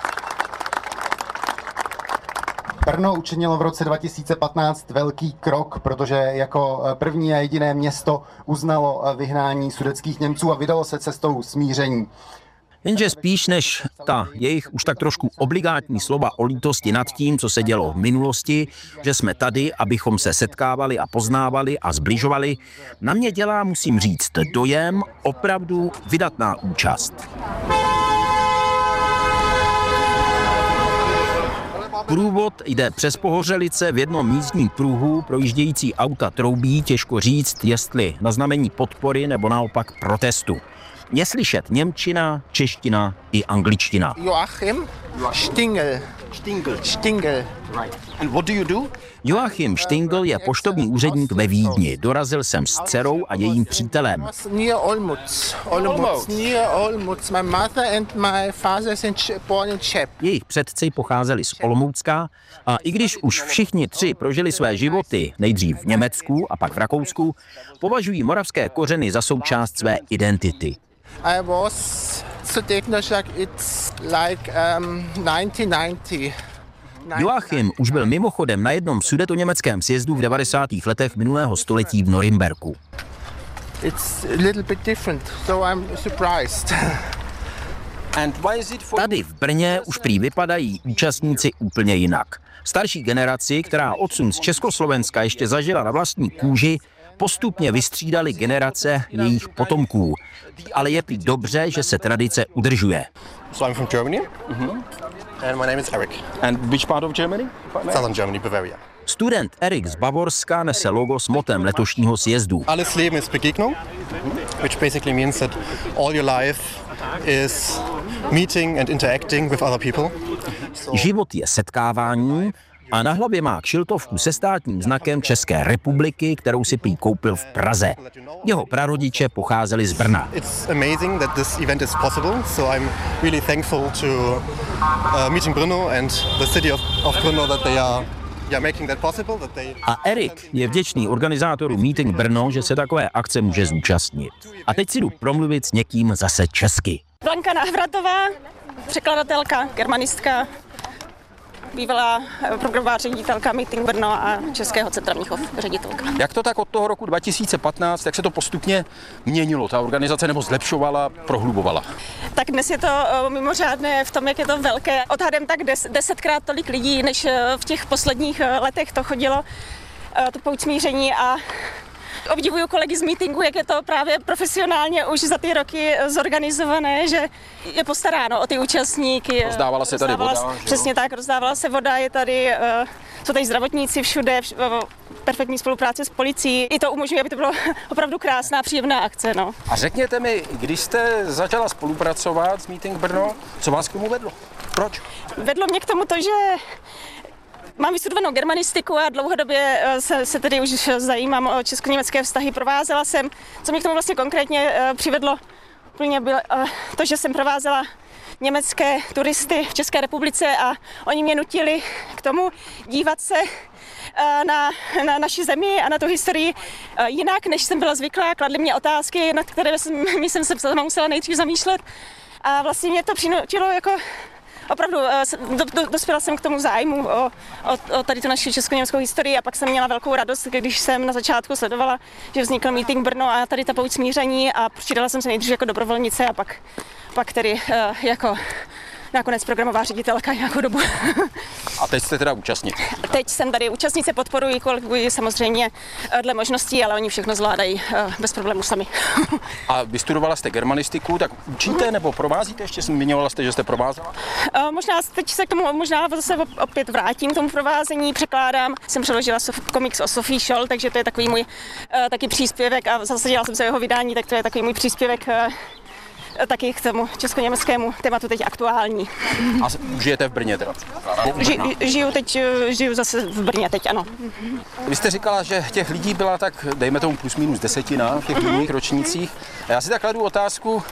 Brno učinilo v roce dva tisíce patnáct velký krok, protože jako první a jediné město uznalo vyhnání sudetských Němců a vydalo se cestou smíření. Jenže spíš než ta jejich už tak trošku obligátní slova o lítosti nad tím, co se dělo v minulosti, že jsme tady, abychom se setkávali a poznávali a zbližovali, na mě dělá, musím říct, dojem opravdu vydatná účast. Průvod jde přes Pohořelice v jednom jízdním pruhu, projíždějící auta troubí, těžko říct, jestli na znamení podpory nebo naopak protestu. Je slyšet němčina, čeština i angličtina. Joachim Stingel. Stingel. Stingel. Right. And what do you do? Joachim Stingel je poštovní úředník ve Vídni. Dorazil jsem s dcerou a jejím přítelem. Near Olmutz. Olmutz. Near Olmutz. My mother and my father sind born in Czech. Jejich předci pocházeli z Olomoucka a i když už všichni tři prožili své životy, nejdřív v Německu a pak v Rakousku, považují moravské kořeny za součást své identity. I was zu Degnerschlag, it's like um, nineteen ninety. Joachim už byl mimochodem na jednom sudetoněmeckém sjezdu v devadesátých letech minulého století v Norimberku. It's a little bit different, so I'm surprised. And why is it for... Tady v Brně už prý vypadají účastníci úplně jinak. Starší generaci, která odsun z Československa ještě zažila na vlastní kůži, postupně vystřídali generace jejich potomků. Ale je prý dobře, že se tradice udržuje. So I'm from Germany. Mm-hmm. And my name is Eric. And which part of Germany? Southern Germany, Bavaria. Student Erik z Bavorska nese logo s motem letošního sjezdu. Alles Leben ist Begegnung, which basically means that all your life is meeting and interacting with other people. Život je setkávání a na hlavě má kšiltovku se státním znakem České republiky, kterou si prý koupil v Praze. Jeho prarodiče pocházeli z Brna. It's amazing that this event is possible, so I'm really thankful to uh, Meeting Brno and the city of, of Brno that they are yeah, making that possible, that they... A Erik je vděčný organizátorům Meeting Brno, že se takové akce může zúčastnit. A teď si jdu promluvit s někým zase česky. Blanka Návratová, překladatelka, germanistka, bývalá programová ředitelka Meeting Brno a Českého centra Mnichov ředitelka. Jak to tak od toho roku dva tisíce patnáct, jak se to postupně měnilo, ta organizace, nebo zlepšovala, prohlubovala? Tak dnes je to mimořádné v tom, jak je to velké. Odhadem tak des, desetkrát tolik lidí, než v těch posledních letech to chodilo, to pouť smíření a obdivuju kolegy z meetingu, jak je to právě profesionálně už za ty roky zorganizované, že je postaráno o ty účastníky. Rozdávala se tady voda. Přesně tak, rozdávala se voda, je tady, jsou tady zdravotníci všude, perfektní spolupráce s policií. I to umožňuje, aby to bylo opravdu krásná, příjemná akce. No. A řekněte mi, když jste začala spolupracovat s Meeting Brno, co vás k tomu vedlo? Proč? Vedlo mě k tomu to, že mám vystudovanou germanistiku a dlouhodobě se, se tedy už zajímám o česko-německé vztahy. Provázela jsem, co mě k tomu vlastně konkrétně přivedlo, úplně bylo to, že jsem provázela německé turisty v České republice a oni mě nutili k tomu dívat se na, na naši zemi a na tu historii jinak, než jsem byla zvyklá. Kladli mě otázky, nad které jsem, jsem se sama musela nejdřív zamýšlet a vlastně mě to přinutilo jako opravdu do, do, dospěla jsem k tomu zájmu o, o, o tady tu naši česko-německou historii a pak jsem měla velkou radost, když jsem na začátku sledovala, že vznikl Meeting Brno a tady ta pouť smíření a přidala jsem se nejdřív jako dobrovolnice a pak, pak tedy uh, jako nakonec programová ředitelka nějakou dobu. A teď jste teda účastník? Teď jsem tady účastnice, podporuji, koleguji samozřejmě dle možností, ale oni všechno zvládají uh, bez problémů sami. A vystudovala jste germanistiku, tak učíte nebo provázíte? Ještě zmiňovala jste, že jste provázela? Uh, možná teď se k tomu možná zase opět vrátím k tomu provázení, překládám. Jsem přeložila sof- komiks o Sophie Scholl, takže to je takový můj uh, taky příspěvek a zasadila jsem se jeho vydání, tak to je takový můj příspěvek uh, taky k tomu česko-německému tématu teď aktuální. A žijete v Brně teda? Ži, žiju teď, žiju zase v Brně teď, ano. Vy jste říkala, že těch lidí byla tak, dejme tomu plus minus desetina v těch minulých ročnících. A já si tak kladu otázku,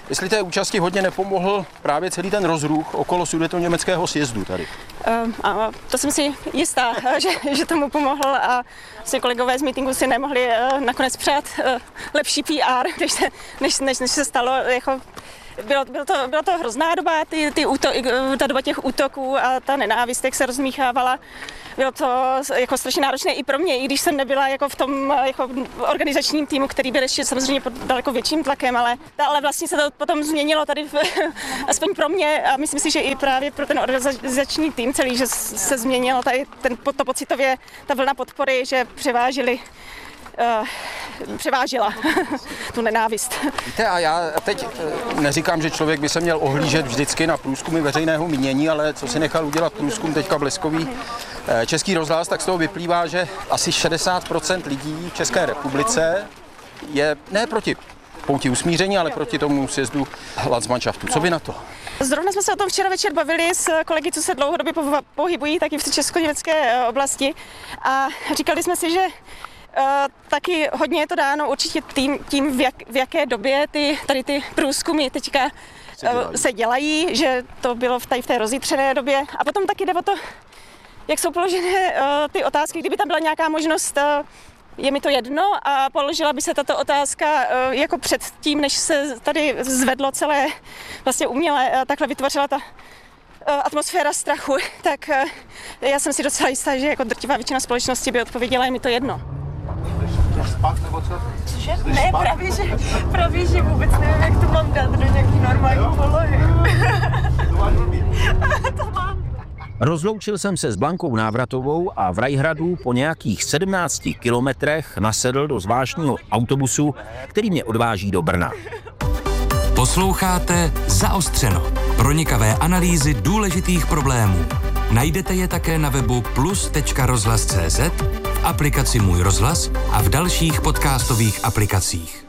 jestli té účasti hodně nepomohl právě celý ten rozruch okolo sudetoněmeckého sjezdu tady. Uh, a to jsem si jistá, že, že tomu pomohl a vlastně kolegové z meetingu si nemohli uh, nakonec přát uh, lepší P R, než, se, než, než, než se stalo. Jako, bylo, bylo, to, bylo to hrozná doba, ty, ty úto, ta doba těch útoků a ta nenávist, jak se rozmíchávala. Bylo to jako strašně náročné i pro mě, i když jsem nebyla jako v tom jako organizačním týmu, který byl ještě samozřejmě pod daleko větším tlakem, ale, ale vlastně se to potom změnilo tady, v, aspoň pro mě a myslím si, že i právě pro ten organizační tým celý, že se změnilo tady ten, to pocitově, ta vlna podpory, že převážili Uh, převážila tu nenávist. Víte, a já teď neříkám, že člověk by se měl ohlížet vždycky na průzkumy veřejného mínění, ale co si nechal udělat průzkum teďka bleskový Český rozhlas, tak z toho vyplývá, že asi šedesát procent lidí v České republice je ne proti pouti usmíření, ale proti tomu sjezdu Landsmannschaftu. Co by na to? Zrovna jsme se o tom včera večer bavili s kolegy, co se dlouhodobě pohybují taky v česko-německé oblasti a říkali jsme si, že Uh, taky hodně je to dáno určitě tím, tím v, jak, v jaké době ty, tady ty průzkumy teďka se dělají, uh, se dělají že to bylo v, tady v té rozjitřené době. A potom taky jde o to, jak jsou položené uh, ty otázky, kdyby tam byla nějaká možnost, uh, je mi to jedno a položila by se tato otázka uh, jako před tím, než se tady zvedlo celé vlastně uměle, uh, takhle vytvořila ta atmosféra strachu, tak uh, já jsem si docela jistá, že jako drtivá většina společnosti by odpověděla, je mi to jedno. Spát nebo co? Cože? Ne, právě že, právě, že vůbec nevím, jak to mám dát do nějaký normální polohy. To mám. Rozloučil jsem se s Blankou Návratovou a v Rajhradu po nějakých sedmnácti kilometrech nasedl do zvláštního autobusu, který mě odváží do Brna. Posloucháte Zaostřeno. Pronikavé analýzy důležitých problémů. Najdete je také na webu plus tečka rozhlas tečka cé zet, v aplikaci Můj rozhlas a v dalších podcastových aplikacích.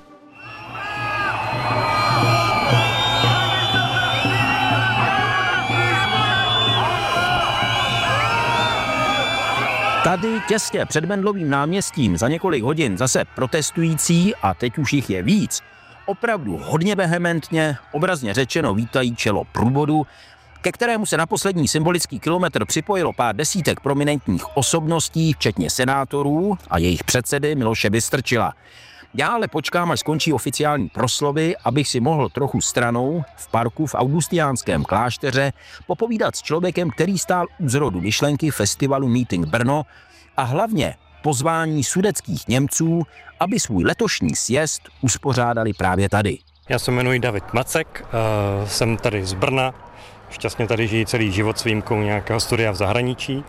Tady těsně před Mendlovým náměstím za několik hodin zase protestující, a teď už jich je víc, opravdu hodně vehementně, obrazně řečeno vítají čelo průvodu, ke kterému se na poslední symbolický kilometr připojilo pár desítek prominentních osobností, včetně senátorů a jejich předsedy Miloše Vystrčila. Já ale počkám, až skončí oficiální proslovy, abych si mohl trochu stranou v parku v Augustiánském klášteře popovídat s člověkem, který stál u zrodu myšlenky festivalu Meeting Brno a hlavně pozvání sudetských Němců, aby svůj letošní sjezd uspořádali právě tady. Já se jmenuji David Macek, jsem tady z Brna, šťastně tady žijí celý život s výjimkou nějakého studia v zahraničí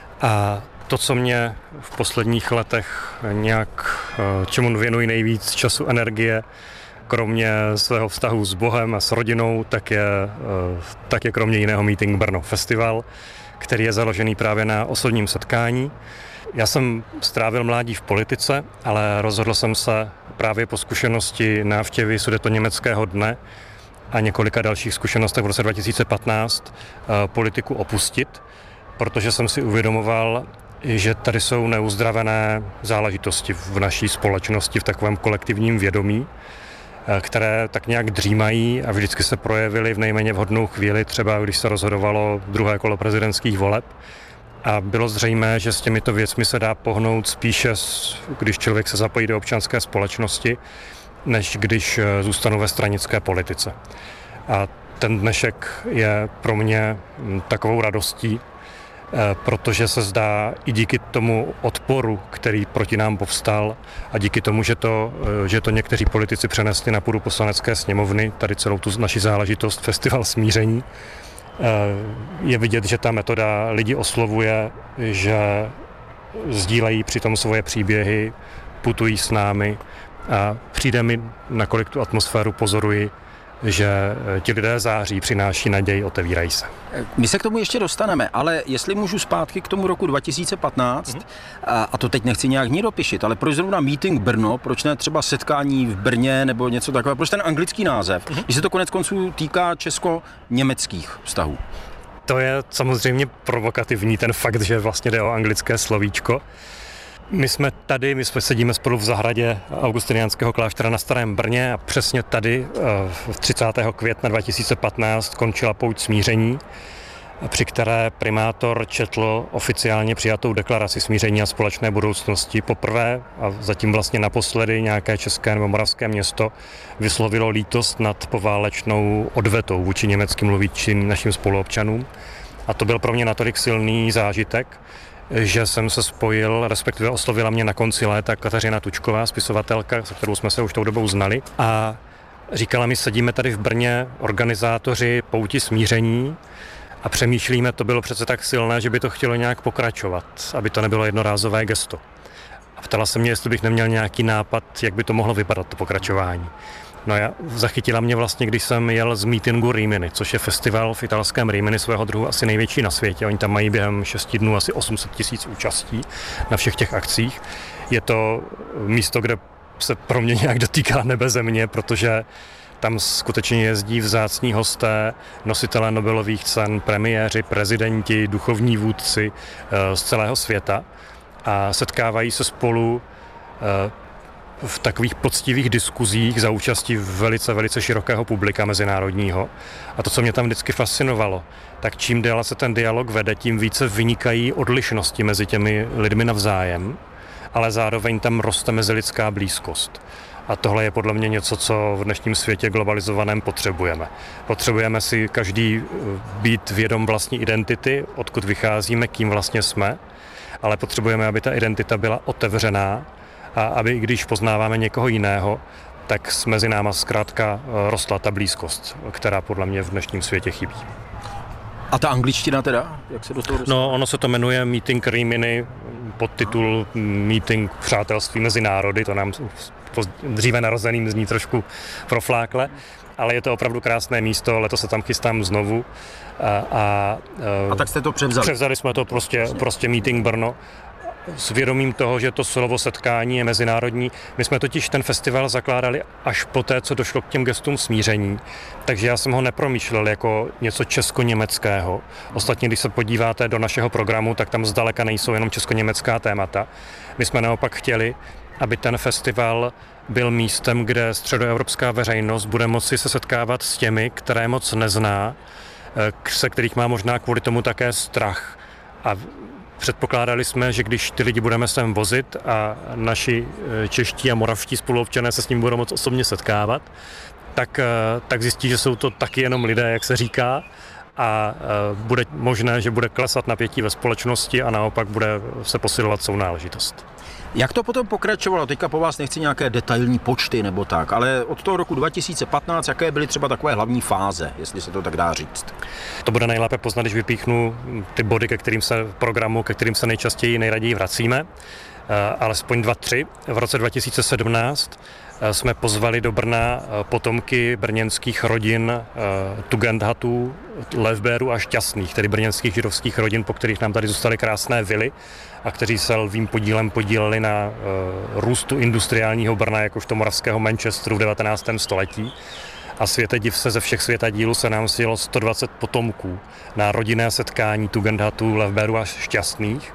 a to, co mě v posledních letech nějak, čemu věnuji nejvíc času, energie, kromě svého vztahu s Bohem a s rodinou, tak je, tak je kromě jiného Meeting Brno festival, který je založený právě na osobním setkání. Já jsem strávil mládí v politice, ale rozhodl jsem se právě po zkušenosti návštěvy Sudetoněmeckého dne a několika dalších zkušenostech v roce dva tisíce patnáct politiku opustit, protože jsem si uvědomoval, že tady jsou neuzdravené záležitosti v naší společnosti, v takovém kolektivním vědomí, které tak nějak dřímají a vždycky se projevily v nejméně vhodnou chvíli, třeba když se rozhodovalo druhé kolo prezidentských voleb. A bylo zřejmé, že s těmito věcmi se dá pohnout spíše, když člověk se zapojí do občanské společnosti, než když zůstanu ve stranické politice. A ten dnešek je pro mě takovou radostí, protože se zdá i díky tomu odporu, který proti nám povstal a díky tomu, že to, že to někteří politici přenesli na půdu Poslanecké sněmovny, tady celou tu naši záležitost, festival smíření, je vidět, že ta metoda lidi oslovuje, že sdílejí přitom svoje příběhy, putují s námi a přijde mi, nakolik tu atmosféru pozoruji, že ti lidé září, přináší naději, otevírají se. My se k tomu ještě dostaneme, ale jestli můžu zpátky k tomu roku dva tisíce patnáct, mm-hmm. a, a to teď nechci nějak nidopišit, ale proč zrovna Meeting Brno, proč ne třeba setkání v Brně nebo něco takového, proč ten anglický název, mm-hmm. když se to konec konců týká česko-německých vztahů? To je samozřejmě provokativní, ten fakt, že vlastně jde o anglické slovíčko. My jsme tady, my jsme sedíme spolu v zahradě augustiniánského kláštera na Starém Brně a přesně tady třicátého května dva tisíce patnáct končila pouť smíření, při které primátor četl oficiálně přijatou deklaraci smíření a společné budoucnosti. Poprvé a zatím vlastně naposledy nějaké české nebo moravské město vyslovilo lítost nad poválečnou odvetou vůči německy mluvícím našim spoluobčanům. A to byl pro mě natolik silný zážitek, že jsem se spojil, respektive oslovila mě na konci léta Kateřina Tučková, spisovatelka, se kterou jsme se už tou dobou znali, a říkala mi, sedíme tady v Brně organizátoři pouti smíření a přemýšlíme, to bylo přece tak silné, že by to chtělo nějak pokračovat, aby to nebylo jednorázové gesto. A ptala se mě, jestli bych neměl nějaký nápad, jak by to mohlo vypadat, to pokračování. No a zachytila mě vlastně, když jsem jel z mítingu Rímini, což je festival v italském Rímini svého druhu asi největší na světě. Oni tam mají během šesti dnů asi osm set tisíc účastí na všech těch akcích. Je to místo, kde se pro mě nějak dotýká nebe země, protože tam skutečně jezdí vzácní hosté, nositelé Nobelových cen, premiéři, prezidenti, duchovní vůdci z celého světa a setkávají se spolu v takových poctivých diskuzích za účastí velice, velice širokého publika mezinárodního. A to, co mě tam vždycky fascinovalo, tak čím déle se ten dialog vede, tím více vynikají odlišnosti mezi těmi lidmi navzájem, ale zároveň tam roste mezilidská blízkost. A tohle je podle mě něco, co v dnešním světě globalizovaném potřebujeme. Potřebujeme si každý být vědom vlastní identity, odkud vycházíme, kým vlastně jsme, ale potřebujeme, aby ta identita byla otevřená a aby, když poznáváme někoho jiného, tak mezi náma zkrátka rostla ta blízkost, která podle mě v dnešním světě chybí. A ta angličtina teda? Jak se do toho dostane? No, ono se to jmenuje Meeting Rímini, podtitul Meeting přátelství mezi národy, to nám dříve narozeným zní trošku proflákle, ale je to opravdu krásné místo, letos se tam chystám znovu. A, a, a tak jste to převzali? Převzali jsme to prostě, prostě Meeting Brno. S vědomím toho, že to slovo setkání je mezinárodní. My jsme totiž ten festival zakládali až poté, co došlo k těm gestům smíření, takže já jsem ho nepromýšlel jako něco česko-německého. Ostatně, když se podíváte do našeho programu, tak tam zdaleka nejsou jenom česko-německá témata. My jsme naopak chtěli, aby ten festival byl místem, kde středoevropská veřejnost bude moci se setkávat s těmi, které moc nezná, se kterých má možná kvůli tomu také strach. A předpokládali jsme, že když ty lidi budeme sem vozit a naši čeští a moravští spoluobčané se s ním budou moc osobně setkávat, tak, tak zjistí, že jsou to taky jenom lidé, jak se říká, a bude možné, že bude klesat napětí ve společnosti a naopak bude se posilovat sounáležitost. Jak to potom pokračovalo? Teďka po vás nechci nějaké detailní počty nebo tak, ale od toho roku dva tisíce patnáct, jaké byly třeba takové hlavní fáze, jestli se to tak dá říct? To bude nejlépe poznat, když vypíchnu ty body, ke kterým se programu, ke kterým se nejčastěji nejraději vracíme, alespoň dva, tři. V roce dva tisíce sedmnáct jsme pozvali do Brna potomky brněnských rodin Tugendhatů, Levbérů a Šťastných, tedy brněnských židovských rodin, po kterých nám tady zůstaly krásné vily a kteří se lvým podílem podíleli na růstu industriálního Brna jakožto moravského Manchesteru v devatenáctém století. A světe div se, ze všech světadílů se nám sjelo sto dvacet potomků na rodinné setkání Tugendhatů, Levbérů a Šťastných,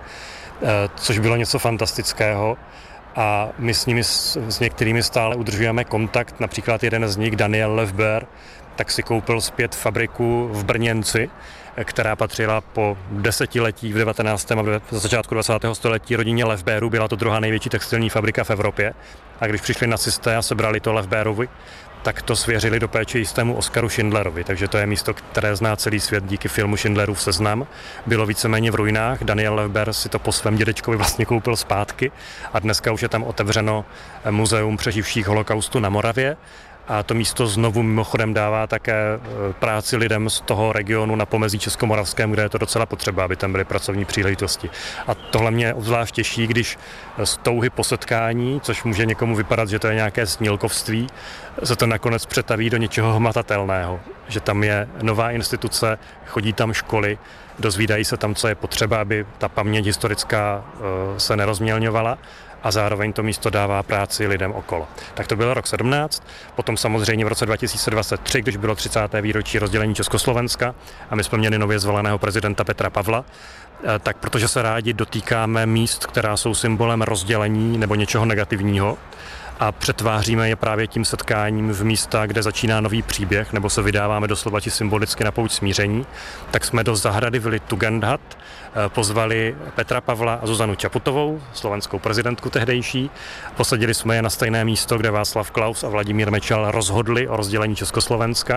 což bylo něco fantastického. A my s nimi, s některými stále udržujeme kontakt, například jeden z nich, Daniel Levber, tak si koupil zpět fabriku v Brněnci, která patřila po desetiletí v devatenáctém a v začátku dvacátého století rodině Levberů. Byla to druhá největší textilní fabrika v Evropě. A když přišli nacisté a sebrali to Levberovi, tak to svěřili do péče jistému Oskaru Schindlerovi. Takže to je místo, které zná celý svět díky filmu Schindlerův seznam. Bylo víceméně v ruinách. Daniel Levber si to po svém dědečkovi vlastně koupil zpátky a dneska už je tam otevřeno muzeum přeživších holokaustu na Moravě. A to místo znovu mimochodem dává také práci lidem z toho regionu na pomezí českomoravském, kde je to docela potřeba, aby tam byly pracovní příležitosti. A tohle mě obzvlášť těší, když z touhy po setkání, což může někomu vypadat, že to je nějaké snílkovství, se to nakonec přetaví do něčeho hmatatelného. Že tam je nová instituce, chodí tam školy, dozvídají se tam, co je potřeba, aby ta paměť historická se nerozmělňovala. a zároveň to místo dává práci lidem okolo. Tak to byl rok sedmnáct, potom samozřejmě v roce dva tisíce dvacet tři, když bylo třicáté výročí rozdělení Československa a my jsme měli nově zvoleného prezidenta Petra Pavla, tak protože se rádi dotýkáme míst, která jsou symbolem rozdělení nebo něčeho negativního, a přetváříme je právě tím setkáním v místa, kde začíná nový příběh, nebo se vydáváme doslova či symbolicky na pouť smíření, tak jsme do zahrady Vily Tugendhat pozvali Petra Pavla a Zuzanu Čaputovou, slovenskou prezidentku tehdejší. Posadili jsme je na stejné místo, kde Václav Klaus a Vladimír Mečal rozhodli o rozdělení Československa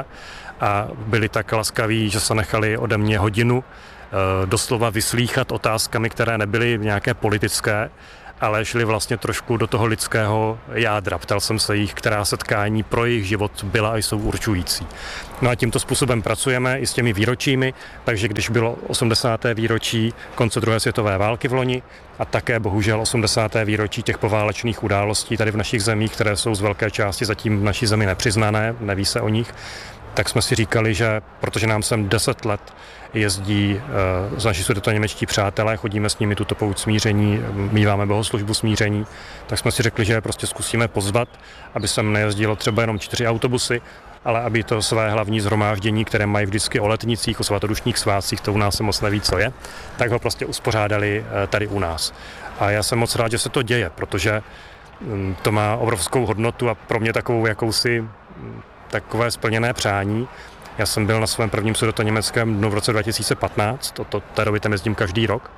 a byli tak laskaví, že se nechali ode mě hodinu doslova vyslýchat otázkami, které nebyly nějaké politické, ale šli vlastně trošku do toho lidského jádra. Ptal jsem se jich, která setkání pro jejich život byla a jsou určující. No a tímto způsobem pracujeme i s těmi výročími, takže když bylo osmdesáté výročí konce druhé světové války v loni a také bohužel osmdesáté výročí těch poválečných událostí tady v našich zemích, které jsou z velké části zatím v naší zemi nepřiznané, neví se o nich, tak jsme si říkali, že protože nám sem deset let jezdí uh, z naši sudetoněmečtí přátelé, chodíme s nimi tuto pouť smíření, míváme bohoslužbu smíření, tak jsme si řekli, že je prostě zkusíme pozvat, aby sem nejezdilo třeba jenom čtyři autobusy, ale aby to své hlavní shromáždění, které mají vždycky o letnicích, o svatodušních svátcích, to u nás se moc neví, co je, tak ho prostě uspořádali uh, tady u nás. A já jsem moc rád, že se to děje, protože um, to má obrovskou hodnotu a pro mě takovou jakousi um, takové splněné přání. Já jsem byl na svém prvním sudetoněmeckém dnu v roce dva tisíce patnáct, to, to té doby tam jezdím každý rok.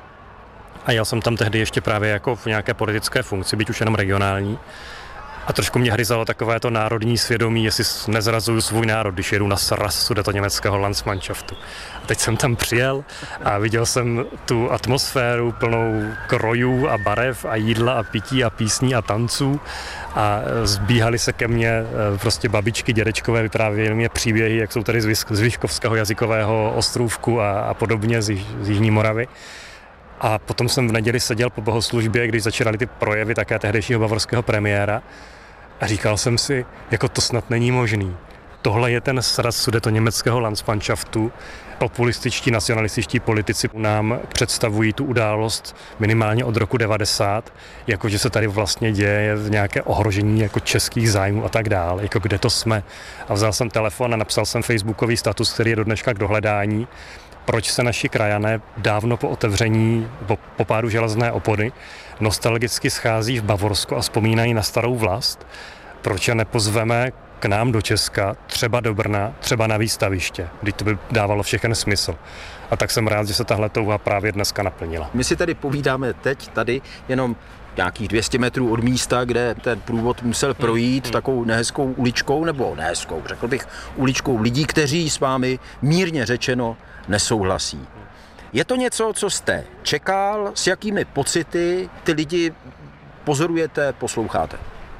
A jel jsem tam tehdy ještě právě jako v nějaké politické funkci, byť už jenom regionální. A trošku mě hryzalo takové to národní svědomí, jestli nezrazuju svůj národ, když jedu na sraz sudetoněmeckého Landsmannschaftu. A teď jsem tam přijel a viděl jsem tu atmosféru plnou krojů a barev a jídla a pití a písní a tanců a zbíhali se ke mně prostě babičky, dědečkové, vyprávěli mě příběhy, jak jsou tady z Vyškovského jazykového ostrůvku a, a podobně z, z Jižní Moravy. A potom jsem v neděli seděl po bohoslužbě, když začínaly ty projevy také tehdejšího bavorského premiéra a říkal jsem si, jako to snad není možný. Tohle je ten sraz sudetoněmeckého Landsmannschaftu. Populističtí, nacionalističtí politici nám představují tu událost minimálně od roku devadesát, jakože se tady vlastně děje nějaké ohrožení jako českých zájmů a tak dále, jako kde to jsme. A vzal jsem telefon a napsal jsem facebookový status, který je do dneška k dohledání, proč se naši krajané dávno po otevření, po, po pádu železné opony, nostalgicky schází v Bavorsku a vzpomínají na starou vlast, proč je nepozveme k nám do Česka, třeba do Brna, třeba na výstaviště, když to by dávalo všechen smysl. A tak jsem rád, že se tahle touha právě dneska naplnila. My si tedy povídáme teď tady jenom nějakých dvě stě metrů od místa, kde ten průvod musel projít hmm. takovou nehezkou uličkou, nebo nehezkou, řekl bych, uličkou lidí, kteří s vámi mírně řečeno nesouhlasí. Je to něco, co jste čekal, s jakými pocity ty lidi pozorujete, posloucháte?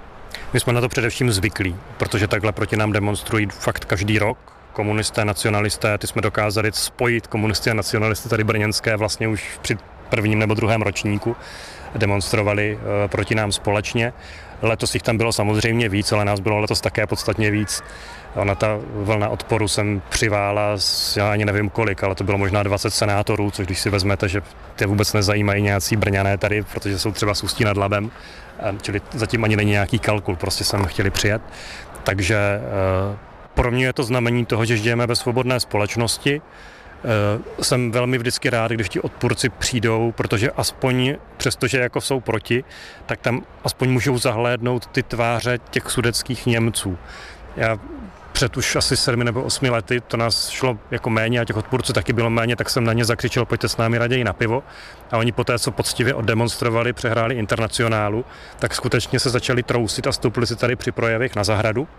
My jsme na to především zvyklí, protože takhle proti nám demonstrují fakt každý rok. Komunisté, nacionalisté, ty jsme dokázali spojit komunisty a nacionalisty tady brněnské vlastně už při prvním nebo druhém ročníku. Demonstrovali uh, proti nám společně. Letos jich tam bylo samozřejmě víc, ale nás bylo letos také podstatně víc. Ona ta vlna odporu sem přivála, já ani nevím kolik, ale to bylo možná dvacet senátorů, což když si vezmete, že ty vůbec nezajímají nějací Brňané tady, protože jsou třeba z Ústí nad Labem, čili zatím ani není nějaký kalkul, prostě sem chtěli přijet. Takže uh, pro mě je to znamení toho, že žijeme ve svobodné společnosti. Uh, jsem velmi vždycky rád, když ti odpůrci přijdou, protože aspoň, přestože jako jsou proti, tak tam aspoň můžou zahlédnout ty tváře těch sudetských Němců. Já před už asi sedmi nebo osmi lety, to nás šlo jako méně a těch odpůrců taky bylo méně, tak jsem na ně zakřičel, pojďte s námi raději na pivo. A oni poté, co poctivě oddemonstrovali, přehráli Internacionálu, tak skutečně se začali trousit a stoupili si tady při projevech na zahradu.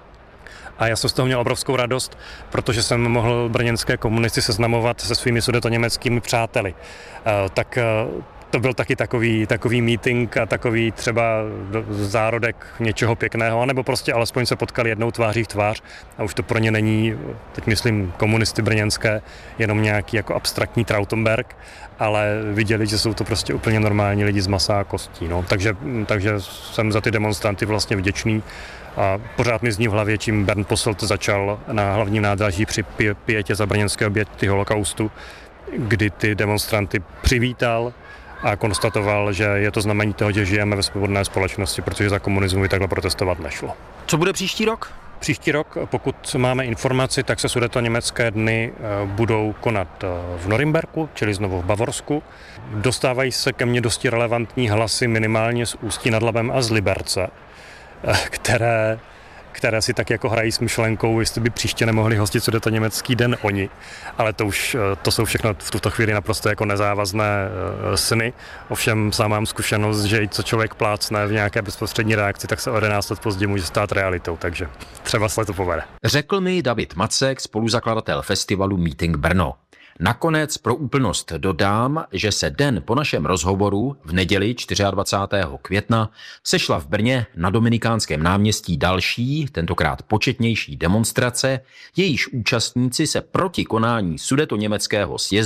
A já jsem z toho měl obrovskou radost, protože jsem mohl brněnské komunisty seznamovat se svými sudetoněmeckými přáteli. Uh, tak uh, to byl taky takový, takový meeting a takový třeba zárodek něčeho pěkného, anebo prostě alespoň se potkali jednou tváří v tvář a už to pro ně není, teď myslím komunisty brněnské, jenom nějaký jako abstraktní Trautenberg, ale viděli, že jsou to prostě úplně normální lidi z masa a kostí. No. Takže, takže jsem za ty demonstranty vlastně vděčný. A pořád mi zní v hlavě, čím Bernd Posselt začal na hlavním nádraží při pětě za brněnské oběti holokaustu, kdy ty demonstranty přivítal a konstatoval, že je to znamení toho, že žijeme ve svobodné společnosti, protože za komunismu by takhle protestovat nešlo. Co bude příští rok? Příští rok, pokud máme informaci, tak se Sudetoněmecké dny budou konat v Norimberku, čili znovu v Bavorsku. Dostávají se ke mně dosti relevantní hlasy minimálně z Ústí nad Labem a z Liberce, které, které si tak jako hrají s myšlenkou, jestli by příště nemohli hostit Sudetoněmecký den oni. Ale to už to jsou všechno v tuto chvíli naprosto jako nezávazné sny. Ovšem sám mám zkušenost, že i co člověk plácne v nějaké bezprostřední reakci, tak se o jedenáct let později může stát realitou, takže třeba se to povede. Řekl mi David Macek, spoluzakladatel festivalu Meeting Brno. Nakonec pro úplnost dodám, že se den po našem rozhovoru v neděli dvacátého čtvrtého května sešla v Brně na Dominikánském náměstí další, tentokrát početnější demonstrace, jejíž účastníci se proti konání Sudetoněmeckého sjezdu